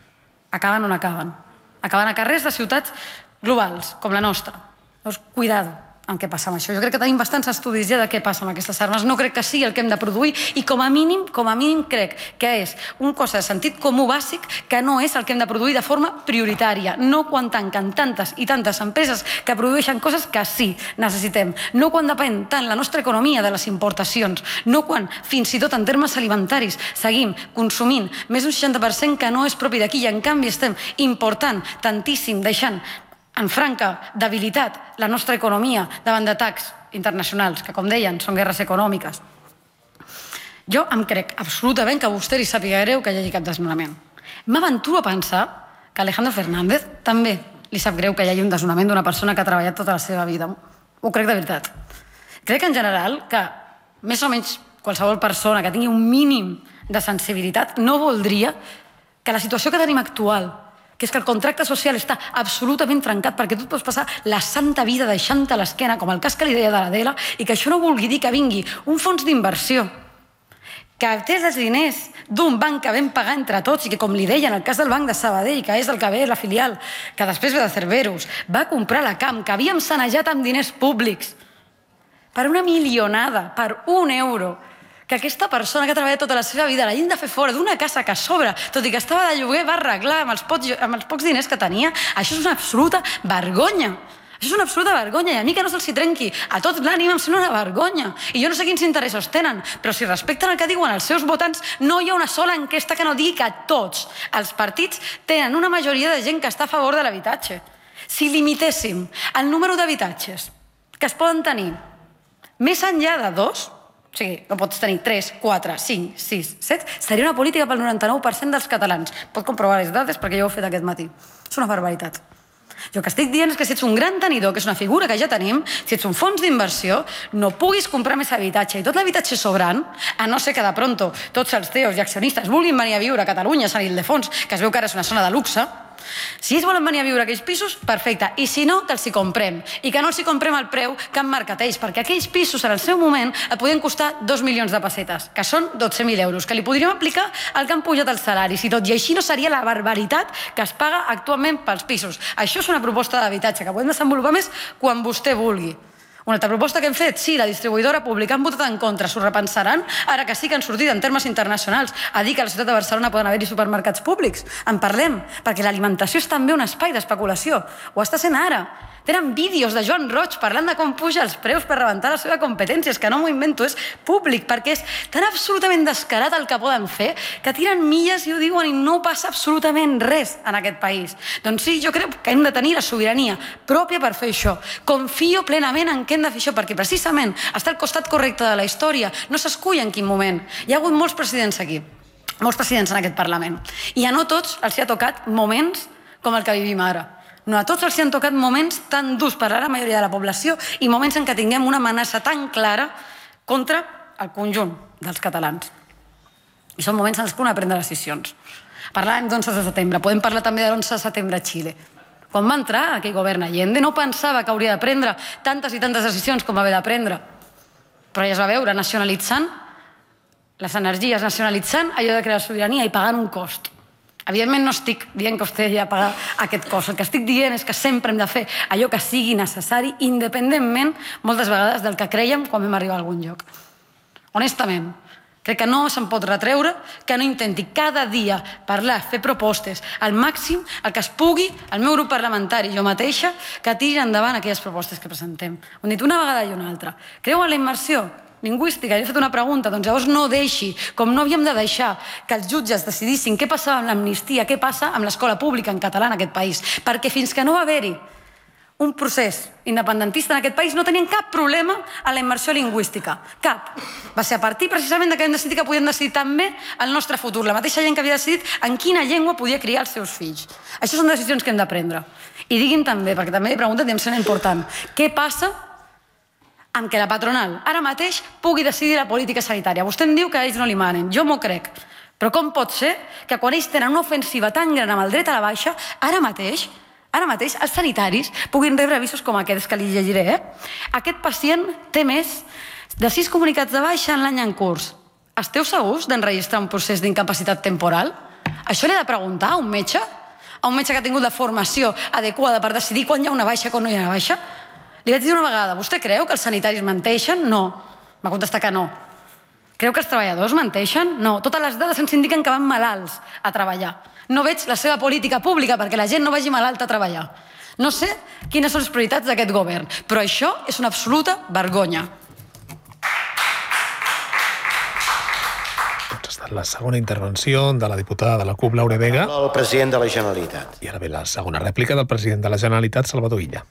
acaben on acaben. Acaben a carrers de ciutats globals, com la nostra. Llavors, cuidado amb què passa amb això. Jo crec que tenim bastants estudis ja de què passa amb aquestes armes. No crec que sigui el que hem de produir i com a mínim, com a mínim crec que és un cosa de sentit comú bàsic que no és el que hem de produir de forma prioritària. No quan tanquen tantes i tantes empreses que produeixen coses que sí necessitem. No quan depèn tant la nostra economia de les importacions. No quan, fins i tot en termes alimentaris, seguim consumint més d'un seixanta per cent que no és propi d'aquí i en canvi estem important tantíssim, deixant en franca debilitat la nostra economia davant d'atacs internacionals, que com deien són guerres econòmiques. Jo em crec absolutament que a vostè li sàpiga greu que hi hagi cap desnonament. M'aventuro a pensar que Alejandro Fernández també li sap greu que hi hagi un desnonament d'una persona que ha treballat tota la seva vida. Ho crec de veritat. Crec en general que més o menys qualsevol persona que tingui un mínim de sensibilitat no voldria que la situació que tenim actual, que és que el contracte social està absolutament trencat perquè tu et pots passar la santa vida deixant-te a l'esquena, com el cas que li deia de l'Adela, i que això no vulgui dir que vingui un fons d'inversió que té els diners d'un banc que vam pagar entre tots i que, com li deia en el cas del Banc de Sabadell, que és el que ve la filial, que després ve de Cerberus, va comprar la Camp, que havíem sanejat amb diners públics, per una milionada, per un euro, que aquesta persona que ha treballat tota la seva vida l'hagin de fer fora d'una casa que a sobre, tot i que estava de lloguer, va arreglar amb els, pocs, amb els pocs diners que tenia. Això és una absoluta vergonya. Això és una absoluta vergonya, i a mi que no se'ls trenqui a tots l'ànima em sembla una vergonya. I jo no sé quins interessos tenen, però si respecten el que diuen els seus votants, no hi ha una sola enquesta que no digui que tots els partits tenen una majoria de gent que està a favor de l'habitatge. Si limitéssim el número d'habitatges que es poden tenir més enllà de dos, o sigui, no pots tenir tres, quatre, cinc, sis, set, seria una política pel noranta-nou per cent dels catalans. Pot comprovar les dades perquè jo ho he fet aquest matí. És una barbaritat. Jo el que estic dient és que si ets un gran tenidor, que és una figura que ja tenim, si ets un fons d'inversió, no puguis comprar més habitatge i tot l'habitatge sobrant, a no ser que de pronto tots els teus i accionistes vulguin venir a viure a Catalunya, a Sant Ildefons, que es veu que ara és una zona de luxe. Si ells volen venir a viure a aquells pisos, perfecte. I si no, que els hi comprem. I que no els hi comprem al preu que han marcat ells, perquè aquells pisos en el seu moment et podien costar dos milions de pessetes, que són dotze mil euros, que li podríem aplicar al que han pujat els salaris i tot. I així no seria la barbaritat que es paga actualment pels pisos. Això és una proposta d'habitatge que podem desenvolupar més quan vostè vulgui. Una altra proposta que hem fet, sí, la distribuïdora pública han votat en contra, s'ho repensaran, ara que sí que han sortit en termes internacionals a dir que a la ciutat de Barcelona poden haver-hi supermercats públics. En parlem, perquè l'alimentació és també un espai d'especulació. Ho està sent ara. Tenen vídeos de Joan Roig parlant de com puja els preus per rebentar la seva competència. És que no m'ho invento, és públic, perquè és tan absolutament descarat el que poden fer que tiren milles i ho diuen i no passa absolutament res en aquest país. Doncs sí, jo crec que hem de tenir la sobirania pròpia per fer això. Confio plenament en què hem de fer això, perquè precisament està al costat correcte de la història. No s'escull en quin moment. Hi ha hagut molts presidents aquí, molts presidents en aquest Parlament. I a no tots els hi ha tocat moments com el que vivim ara. No a tots els hi han tocat moments tan durs per a la majoria de la població i moments en què tinguem una amenaça tan clara contra el conjunt dels catalans. I són moments en els que un ha de prendre decisions. Parlàvem d'onze de setembre, podem parlar també de l'onze de setembre a Xile. Quan va entrar aquell govern Allende no pensava que hauria de prendre tantes i tantes decisions com va haver de prendre, però ja es va veure nacionalitzant les energies, nacionalitzant allò de crear sobirania i pagant un cost. Evidentment no estic dient que vostè ja paga aquest cost. El que estic dient és que sempre hem de fer allò que sigui necessari, independentment, moltes vegades, del que creiem quan vam arribar a algun lloc. Honestament, crec que no se'n pot retreure que no intenti cada dia parlar, fer propostes, al màxim, el que es pugui, el meu grup parlamentari, jo mateixa, que tiri endavant aquelles propostes que presentem. Ho hem dit una vegada i una altra. Creu en la immersió lingüística? Jo he fet una pregunta, doncs llavors no deixi, com no havíem de deixar que els jutges decidissin què passava amb l'amnistia, què passa amb l'escola pública en català en aquest país, perquè fins que no va haver-hi un procés independentista en aquest país no tenien cap problema a la immersió lingüística, cap. Va ser a partir precisament que vam decidir que podíem decidir també el nostre futur, la mateixa gent que havia decidit en quina llengua podia criar els seus fills. Això són decisions que hem de prendre. I diguin també, perquè també he preguntat i em sembla important, què passa amb què la patronal ara mateix pugui decidir la política sanitària. Vostè em diu que a ells no li manen, jo m'ho crec. Però com pot ser que quan ells tenen una ofensiva tan gran amb el dret a la baixa, ara mateix, ara mateix els sanitaris puguin rebre avisos com aquests que li llegiré, eh? Aquest pacient té més de sis comunicats de baixa en l'any en curs. Esteu segurs d'enregistrar un procés d'incapacitat temporal? Això li ha de preguntar a un metge? A un metge que ha tingut la formació adequada per decidir quan hi ha una baixa i quan no hi ha una baixa? Li vaig dir una vegada, vostè creu que els sanitaris menteixen? No. Va contestar que no. Creu que els treballadors menteixen? No. Totes les dades ens indiquen que van malalts a treballar. No veig la seva política pública perquè la gent no vagi malalta a treballar. No sé quines són les prioritats d'aquest govern, però això és una absoluta vergonya. Doncs ha estat la segona intervenció de la diputada de la CUP, Laura Vega. El president de la Generalitat. I ara ve la segona rèplica del president de la Generalitat, Salvador Illa.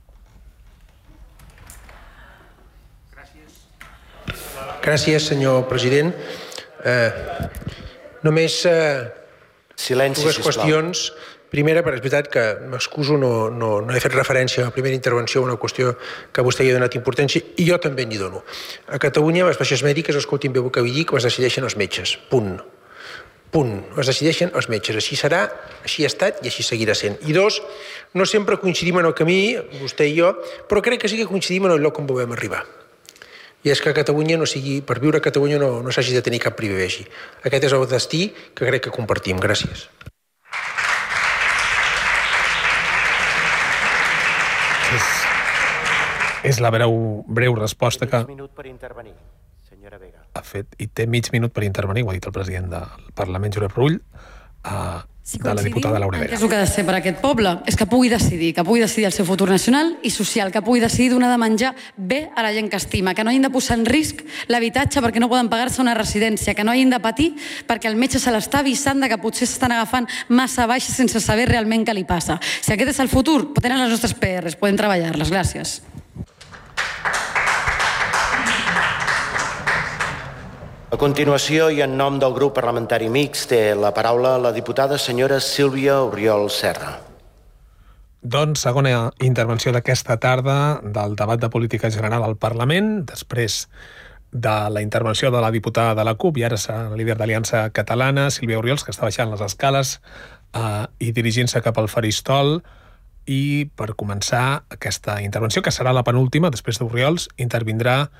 Gràcies, senyor president. Eh, només eh, Silenci, dues sisplau. qüestions. Primera, perquè és veritat que m'excuso, no, no, no he fet referència a la primera intervenció a una qüestió que vostè hi ha donat importància i jo també n'hi dono. A Catalunya, les baixes mèdiques, escoltin bé el que vull dir, que les decideixen els metges. Punt. Punt. Les decideixen els metges. Així serà, així ha estat i així seguirà sent. I dos, no sempre coincidim en el camí, vostè i jo, però crec que sí que coincidim en el lloc on volem arribar. I és que a Catalunya no sigui, per viure a Catalunya no, no s'hagi de tenir cap privilegi. Aquest és el destí que crec que compartim. Gràcies. És, és la breu, breu resposta que Mig minut per intervenir, senyora Vega. ha fet, i té mig minut per intervenir, ho ha dit el president del Parlament, Josep Rull, eh, Si de la diputada Laura Què Vega. és el que ha de ser per aquest poble? És que pugui decidir, que pugui decidir el seu futur nacional i social, que pugui decidir donar de menjar bé a la gent que estima, que no hagin de posar en risc l'habitatge perquè no poden pagar-se una residència, que no hagin de patir perquè el metge se l'està avisant de que potser s'estan agafant massa baixes sense saber realment què li passa. Si aquest és el futur, tenen les nostres P Rs, podem treballar-les. Gràcies. A continuació, i en nom del grup parlamentari mixt, té la paraula la diputada senyora Sílvia Oriol Serra. Doncs, segona intervenció d'aquesta tarda del debat de política general al Parlament, després de la intervenció de la diputada de la CUP, i ara serà la líder d'Aliança Catalana, Sílvia Oriols, que està baixant les escales eh, i dirigint-se cap al faristol. I per començar aquesta intervenció, que serà la penúltima, després d'Oriols, intervindrà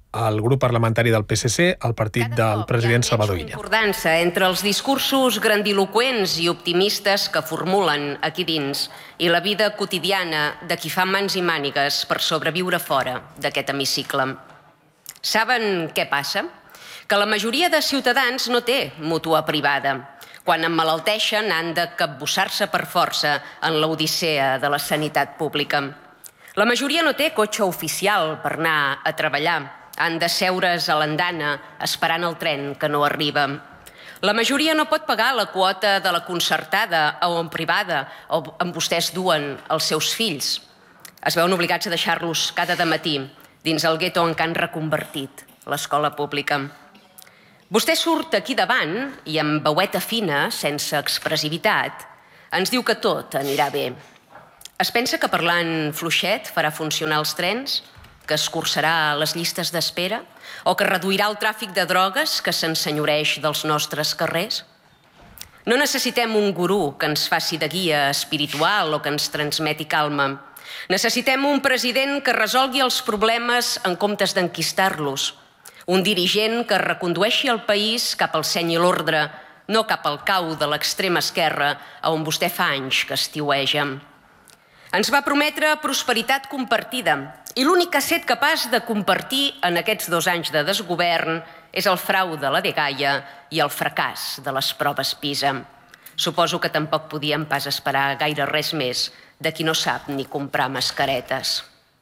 el grup parlamentari del P S C, el partit del president Salvador Illa. Cada cop hi ha menys concordança entre els discursos grandiloqüents i optimistes que formulen aquí dins i la vida quotidiana de qui fa mans i mànigues per sobreviure fora d'aquest hemicicle. Saben què passa? Que la majoria de ciutadans no té mútua privada. Quan emmalalteixen han de capbussar-se per força en l'odissea de la sanitat pública. La majoria no té cotxe oficial per anar a treballar. Han de seure's a l'andana esperant el tren que no arriba. La majoria no pot pagar la quota de la concertada o en privada on vostès duen els seus fills. Es veuen obligats a deixar-los cada dematí dins el gueto en què han reconvertit l'escola pública. Vostè surt aquí davant i amb veueta fina, sense expressivitat, ens diu que tot anirà bé. Es pensa que parlant fluixet farà funcionar els trens, que escurçarà les llistes d'espera o que reduirà el tràfic de drogues que s'ensenyoreix dels nostres carrers? No necessitem un gurú que ens faci de guia espiritual o que ens transmeti calma. Necessitem un president que resolgui els problemes en comptes d'enquistar-los. Un dirigent que recondueixi el país cap al seny i l'ordre, no cap al cau de l'extrema esquerra on vostè fa anys que estiueja. Ens va prometre prosperitat compartida i l'únic que ha estat capaç de compartir en aquests dos anys de desgovern és el frau de la dgaia i el fracàs de les proves PISA. Suposo que tampoc podíem pas esperar gaire res més de qui no sap ni comprar mascaretes.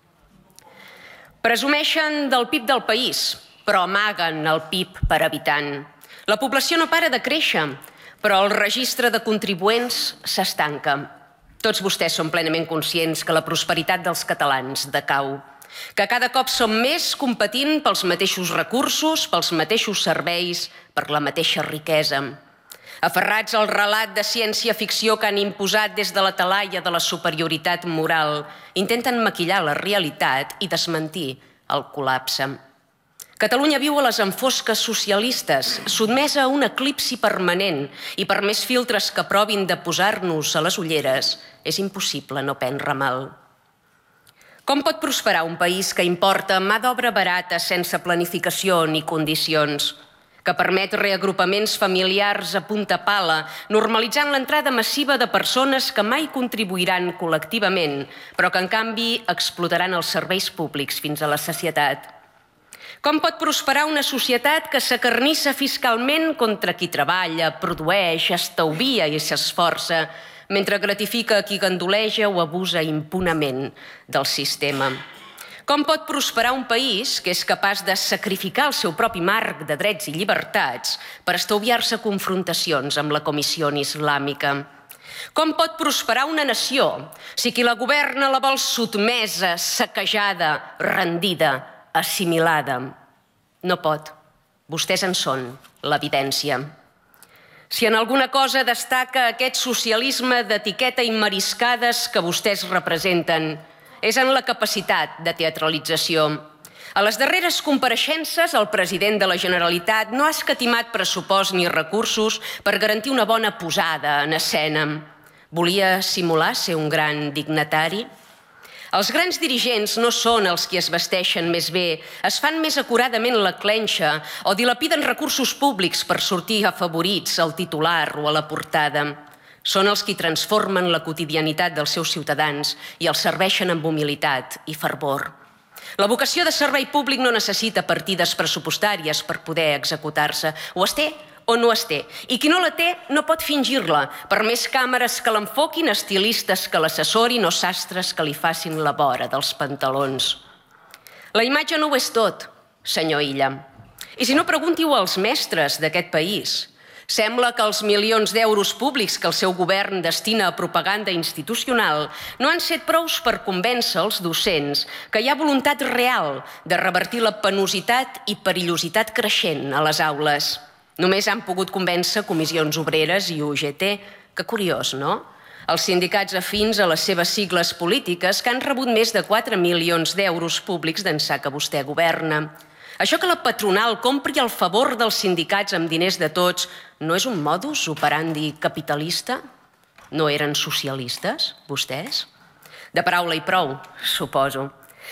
Presumeixen del P I B del país, però amaguen el P I B per habitant. La població no para de créixer, però el registre de contribuents s'estanca. Tots vostès són plenament conscients que la prosperitat dels catalans decau, que cada cop som més competint pels mateixos recursos, pels mateixos serveis, per la mateixa riquesa. Aferrats al relat de ciència-ficció que han imposat des de la talaia de la superioritat moral, intenten maquillar la realitat i desmentir el col·lapse. Catalunya viu a les enfosques socialistes, sotmesa a un eclipsi permanent i per més filtres que provin de posar-nos a les ulleres, és impossible no prendre mal. Com pot prosperar un país que importa mà d'obra barata sense planificació ni condicions, que permet reagrupaments familiars a punta pala, normalitzant l'entrada massiva de persones que mai contribuiran col·lectivament, però que en canvi explotaran els serveis públics fins a la sacietat? Com pot prosperar una societat que s'acarnissa fiscalment contra qui treballa, produeix, estalvia i s'esforça, mentre gratifica a qui gandoleja o abusa impunament del sistema? Com pot prosperar un país que és capaç de sacrificar el seu propi marc de drets i llibertats per estalviar-se confrontacions amb la Comissió Islàmica? Com pot prosperar una nació si qui la governa la vol sotmesa, saquejada, rendida, assimilada? No pot. Vostès en són l'evidència. Si en alguna cosa destaca aquest socialisme d'etiqueta i mariscades que vostès representen, és en la capacitat de teatralització. A les darreres compareixences, el president de la Generalitat no ha escatimat pressupost ni recursos per garantir una bona posada en escena. Volia simular ser un gran dignatari? Els grans dirigents no són els qui es vesteixen més bé, es fan més acuradament la clenxa o dilapiden recursos públics per sortir afavorits al titular o a la portada. Són els qui transformen la quotidianitat dels seus ciutadans i els serveixen amb humilitat i fervor. La vocació de servei públic no necessita partides pressupostàries per poder executar-se. O es té o no es té. I qui no la té no pot fingir-la, per més càmeres que l'enfoquin, estilistes que l'assessorin o sastres que li facin la vora dels pantalons. La imatge no ho és tot, senyor Illa. I si no, pregunti-ho als mestres d'aquest país. Sembla que els milions d'euros públics que el seu govern destina a propaganda institucional no han set prous per convèncer els docents que hi ha voluntat real de revertir la penositat i perillositat creixent a les aules. Només han pogut convèncer comissions obreres i U G T. Que curiós, no? Els sindicats afins a les seves sigles polítiques que han rebut més de quatre milions d'euros públics d'ençà que vostè governa. Això que la patronal compri el favor dels sindicats amb diners de tots no és un modus operandi capitalista? No eren socialistes, vostès? De paraula i prou, suposo.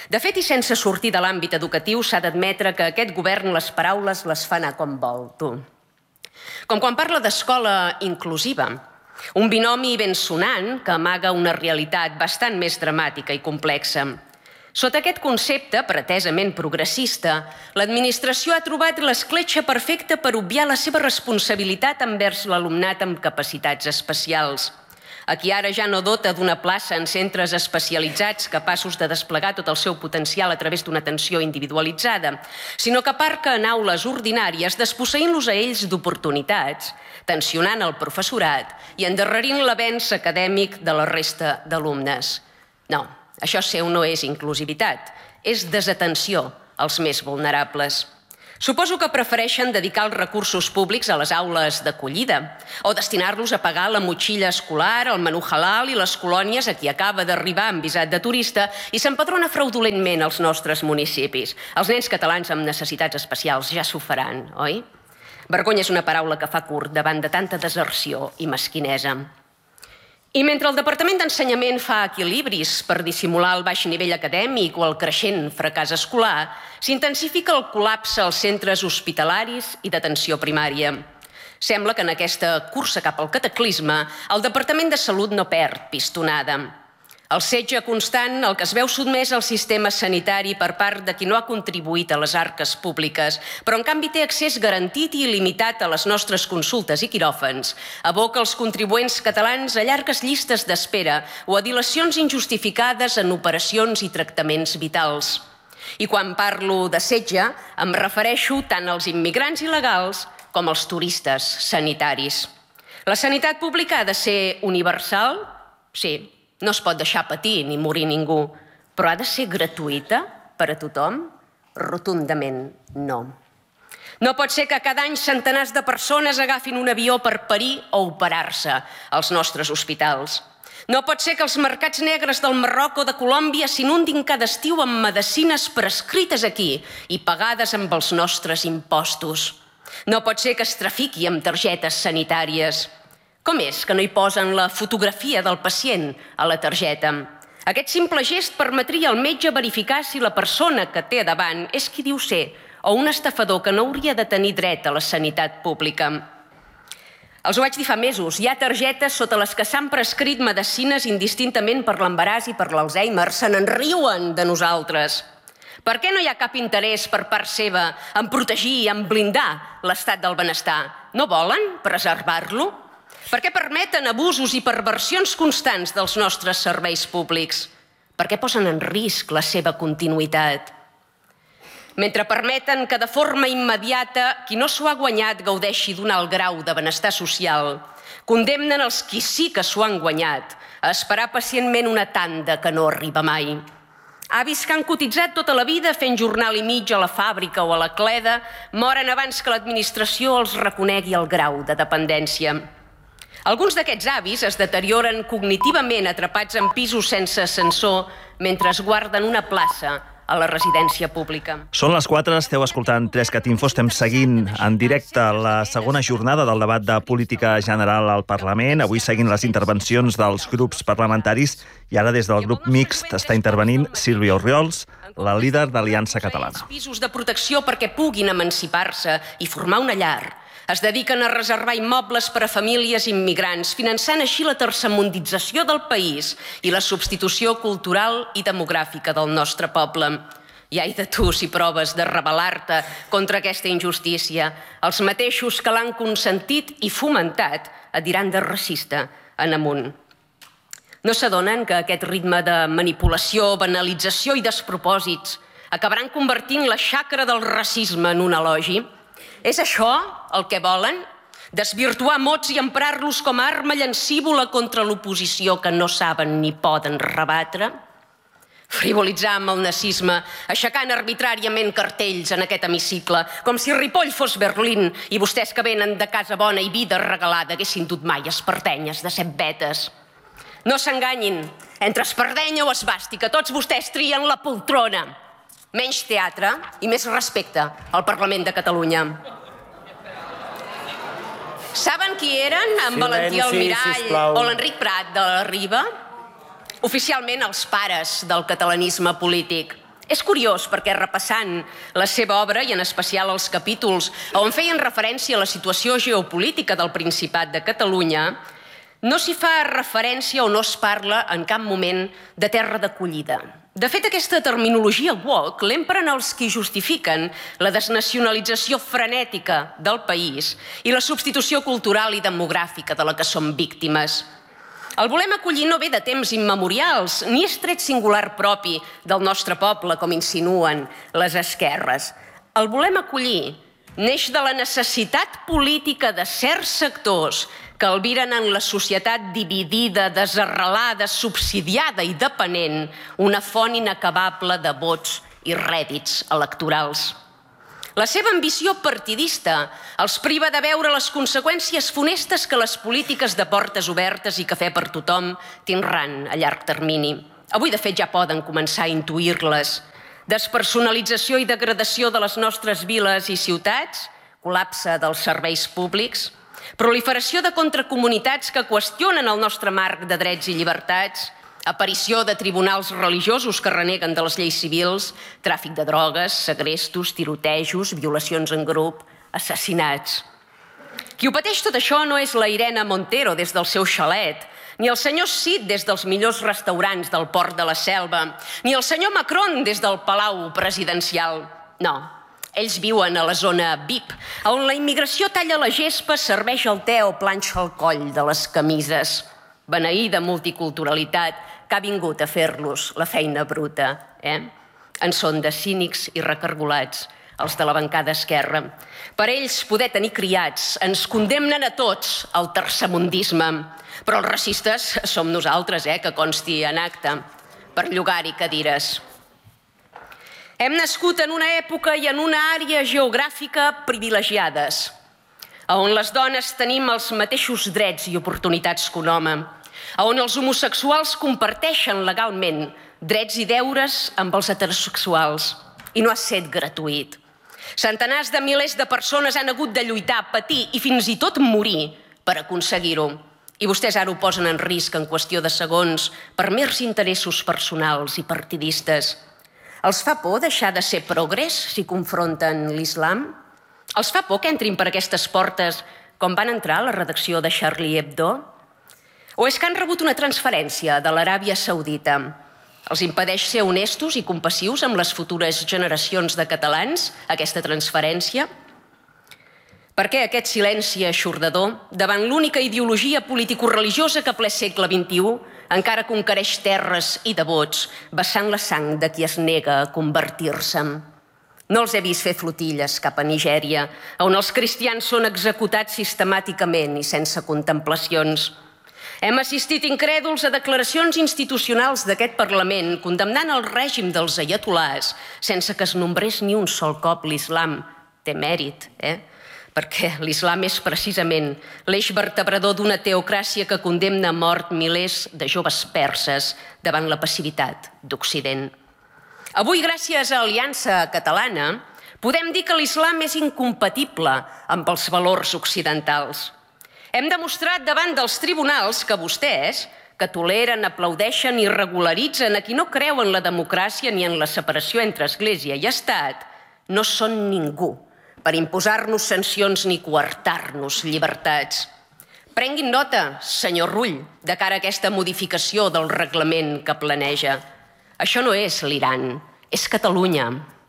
De fet, i sense sortir de l'àmbit educatiu, s'ha d'admetre que aquest govern les paraules les fa anar com vol, tu. Com quan parla d'escola inclusiva, un binomi ben sonant que amaga una realitat bastant més dramàtica i complexa. Sota aquest concepte, pretesament progressista, l'administració ha trobat l'escletxa perfecta per obviar la seva responsabilitat envers l'alumnat amb capacitats especials. A qui ara ja no dota d'una plaça en centres especialitzats capaços de desplegar tot el seu potencial a través d'una atenció individualitzada, sinó que aparca en aules ordinàries desposseint-los a ells d'oportunitats, tensionant el professorat i endarrerint l'avenç acadèmic de la resta d'alumnes. No, això seu no és inclusivitat, és desatenció als més vulnerables. Suposo que prefereixen dedicar els recursos públics a les aules d'acollida o destinar-los a pagar la motxilla escolar, el menú halal i les colònies a qui acaba d'arribar amb visat de turista i s'empadrona fraudulentment als nostres municipis. Els nens catalans amb necessitats especials ja s'ho faran, oi? Vergonya és una paraula que fa curt davant de tanta deserció i mesquinesa. I mentre el Departament d'Ensenyament fa equilibris per dissimular el baix nivell acadèmic o el creixent fracàs escolar, s'intensifica el col·lapse als centres hospitalaris i d'atenció primària. Sembla que en aquesta cursa cap al cataclisme el Departament de Salut no perd pistonada. El setge constant al que es veu sotmès al sistema sanitari per part de qui no ha contribuït a les arques públiques, però en canvi té accés garantit i il·limitat a les nostres consultes i quiròfans, aboca els contribuents catalans a llargues llistes d'espera o a dilacions injustificades en operacions i tractaments vitals. I quan parlo de setge, em refereixo tant als immigrants il·legals com als turistes sanitaris. La sanitat pública ha de ser universal? Sí. No es pot deixar patir ni morir ningú, però ha de ser gratuïta per a tothom? Rotundament no. No pot ser que cada any centenars de persones agafin un avió per parir o operar-se als nostres hospitals. No pot ser que els mercats negres del Marroc o de Colòmbia s'inundin cada estiu amb medicines prescrites aquí i pagades amb els nostres impostos. No pot ser que es trafiqui amb targetes sanitàries. Com és que no hi posen la fotografia del pacient a la targeta? Aquest simple gest permetria al metge verificar si la persona que té davant és qui diu ser o un estafador que no hauria de tenir dret a la sanitat pública. Els ho vaig dir fa mesos, hi ha targetes sota les que s'han prescrit medicines indistintament per l'embaràs i per l'Alzheimer. Se n'enriuen de nosaltres. Per què no hi ha cap interès per part seva en protegir i en blindar l'estat del benestar? No volen preservar-lo? Per què permeten abusos i perversions constants dels nostres serveis públics? Per què posen en risc la seva continuïtat? Mentre permeten que de forma immediata qui no s'ho ha guanyat gaudeixi d'un alt grau de benestar social, condemnen els qui sí que s'ho han guanyat a esperar pacientment una tanda que no arriba mai. Avis que han cotitzat tota la vida fent jornal i mig a la fàbrica o a la cleda moren abans que l'administració els reconegui el grau de dependència. Alguns d'aquests avis es deterioren cognitivament atrapats en pisos sense ascensor mentre es guarden una plaça a la residència pública. Són les quatre, esteu escoltant Trescat Info, estem seguint en directe la segona jornada del debat de política general al Parlament, avui seguint les intervencions dels grups parlamentaris i ara des del grup mixt està intervenint Sílvia Orriols, la líder d'Aliança Catalana. Pisos de protecció perquè puguin emancipar-se i formar una llar. Es dediquen a reservar immobles per a famílies immigrants, finançant així la tercermundització del país i la substitució cultural i demogràfica del nostre poble. I ai de tu si proves de rebel·lar-te contra aquesta injustícia. Els mateixos que l'han consentit i fomentat et diran de racista en amunt. No s'adonen que aquest ritme de manipulació, banalització i despropòsits acabaran convertint la xacra del racisme en un elogi? És això el que volen? Desvirtuar mots i emprar-los com a arma llancívola contra l'oposició que no saben ni poden rebatre? Frivolitzar amb el nazisme, aixecant arbitràriament cartells en aquest hemicicle, com si Ripoll fos Berlín i vostès que venen de casa bona i vida regalada haguessin dut mai espardenyes de set vetes. No s'enganyin, entre espardenya o esbàstica, tots vostès trien la poltrona. Menys teatre i més respecte al Parlament de Catalunya. Saben qui eren en Valentí Almirall o l'Enric Prat de la Riba? Oficialment els pares del catalanisme polític. És curiós perquè repassant la seva obra, i en especial els capítols on feien referència a la situació geopolítica del Principat de Catalunya, no s'hi fa referència o no es parla en cap moment de terra d'acollida. De fet, aquesta terminologia woke l'empren els qui justifiquen la desnacionalització frenètica del país i la substitució cultural i demogràfica de la que som víctimes. El volem acollir no ve de temps immemorials, ni és tret singular propi del nostre poble, com insinuen les esquerres. El volem acollir neix de la necessitat política de certs sectors que albiren en la societat dividida, desarrelada, subsidiada i depenent una font inacabable de vots i rèdits electorals. La seva ambició partidista els priva de veure les conseqüències funestes que les polítiques de portes obertes i cafè per tothom tindran a llarg termini. Avui, de fet, ja poden començar a intuir-les. Despersonalització i degradació de les nostres viles i ciutats, col·lapse dels serveis públics, proliferació de contracomunitats que qüestionen el nostre marc de drets i llibertats, aparició de tribunals religiosos que reneguen de les lleis civils, tràfic de drogues, segrestos, tirotejos, violacions en grup, assassinats. Qui ho pateix tot això no és la Irene Montero des del seu xalet, ni el senyor Cid des dels millors restaurants del Port de la Selva, ni el senyor Macron des del Palau Presidencial. No. Ells viuen a la zona V I P, on la immigració talla la gespa, serveix el te o planxa el coll de les camises. Beneïda multiculturalitat que ha vingut a fer-los la feina bruta. Eh? En són de cínics i recargolats, els de la bancada esquerra. Per ells, poder tenir criats ens condemnen a tots al tercermundisme. Però els racistes som nosaltres, eh, que consti en acte, per llogar-hi cadires. Hem nascut en una època i en una àrea geogràfica privilegiades, on les dones tenim els mateixos drets i oportunitats que un home, on els homosexuals comparteixen legalment drets i deures amb els heterosexuals, i no ha estat gratuït. Centenars de milers de persones han hagut de lluitar, patir i fins i tot morir per aconseguir-ho. I vostès ara ho posen en risc en qüestió de segons per mers interessos personals i partidistes. Els fa por deixar de ser progrés si confronten l'islam? Els fa por que entrin per aquestes portes com van entrar a la redacció de Charlie Hebdo? O és que han rebut una transferència de l'Aràbia Saudita? Els impedeix ser honestos i compassius amb les futures generacions de catalans, aquesta transferència? Per què aquest silenci eixordador davant l'única ideologia politicoreligiosa que ple segle vint-i-u encara conquereix terres i devots vessant la sang de qui es nega a convertir-se? No els he vist fer flotilles cap a Nigèria, on els cristians són executats sistemàticament i sense contemplacions. Hem assistit incrèduls a declaracions institucionals d'aquest Parlament condemnant el règim dels aiatolars sense que es nombrés ni un sol cop l'islam. Té mèrit, eh? Perquè l'islam és precisament l'eix vertebrador d'una teocràcia que condemna a mort milers de joves perses davant la passivitat d'Occident. Avui, gràcies a Aliança Catalana, podem dir que l'islam és incompatible amb els valors occidentals. Hem demostrat davant dels tribunals que vostès, que toleren, aplaudeixen i regularitzen a qui no creu en la democràcia ni en la separació entre Església i Estat, no són ningú per imposar-nos sancions ni coartar-nos llibertats. Prenguin nota, senyor Rull, de cara a aquesta modificació del reglament que planeja. Això no és l'Iran, és Catalunya.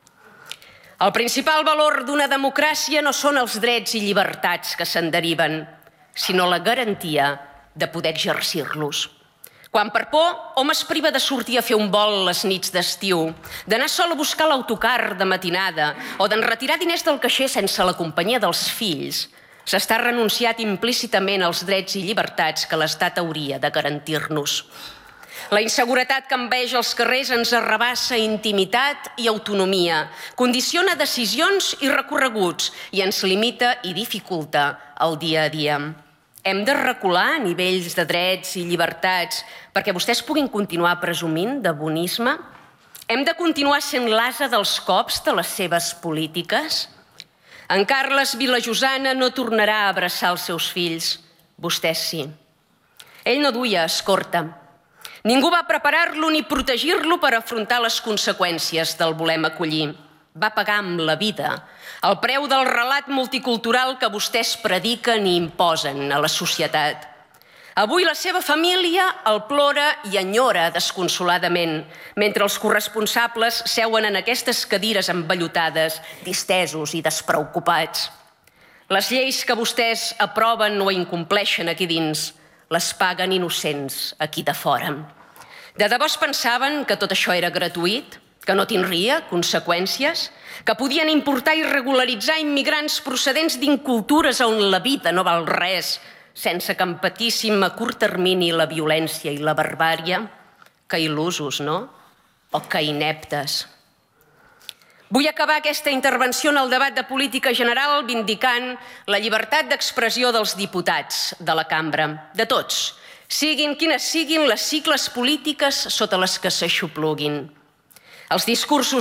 El principal valor d'una democràcia no són els drets i llibertats que se'n deriven, sinó la garantia de poder exercir-los. Quan per por hom es priva de sortir a fer un vol les nits d'estiu, d'anar sol a buscar l'autocar de matinada o d'enretirar diners del caixer sense la companyia dels fills, s'està renunciat implícitament als drets i llibertats que l'Estat hauria de garantir-nos. La inseguretat que enveja els carrers ens arrabassa intimitat i autonomia, condiciona decisions i recorreguts i ens limita i dificulta el dia a dia. Hem de recular a nivells de drets i llibertats perquè vostès puguin continuar presumint de bonisme? Hem de continuar sent l'ase dels cops de les seves polítiques? En Carles Vilajosana no tornarà a abraçar els seus fills. Vostès sí. Ell no duia escorta. Ningú va preparar-lo ni protegir-lo per afrontar les conseqüències del volem acollir. Va pagar amb la vida el preu del relat multicultural que vostès prediquen i imposen a la societat. Avui la seva família el plora i enyora desconsoladament, mentre els corresponsables seuen en aquestes cadires envellotades, distesos i despreocupats. Les lleis que vostès aproven o incompleixen aquí dins les paguen innocents aquí de fora. De debò es pensaven que tot això era gratuït, que no tindria conseqüències, que podien importar i regularitzar immigrants procedents d'incultures on la vida no val res, sense que empatíssim a curt termini la violència i la barbària? Que il·lusos, no? O que ineptes. Vull acabar aquesta intervenció en el debat de política general vindicant la llibertat d'expressió dels diputats de la cambra, de tots, siguin quines siguin les sigles polítiques sota les que s'aixopluguin. Els discursos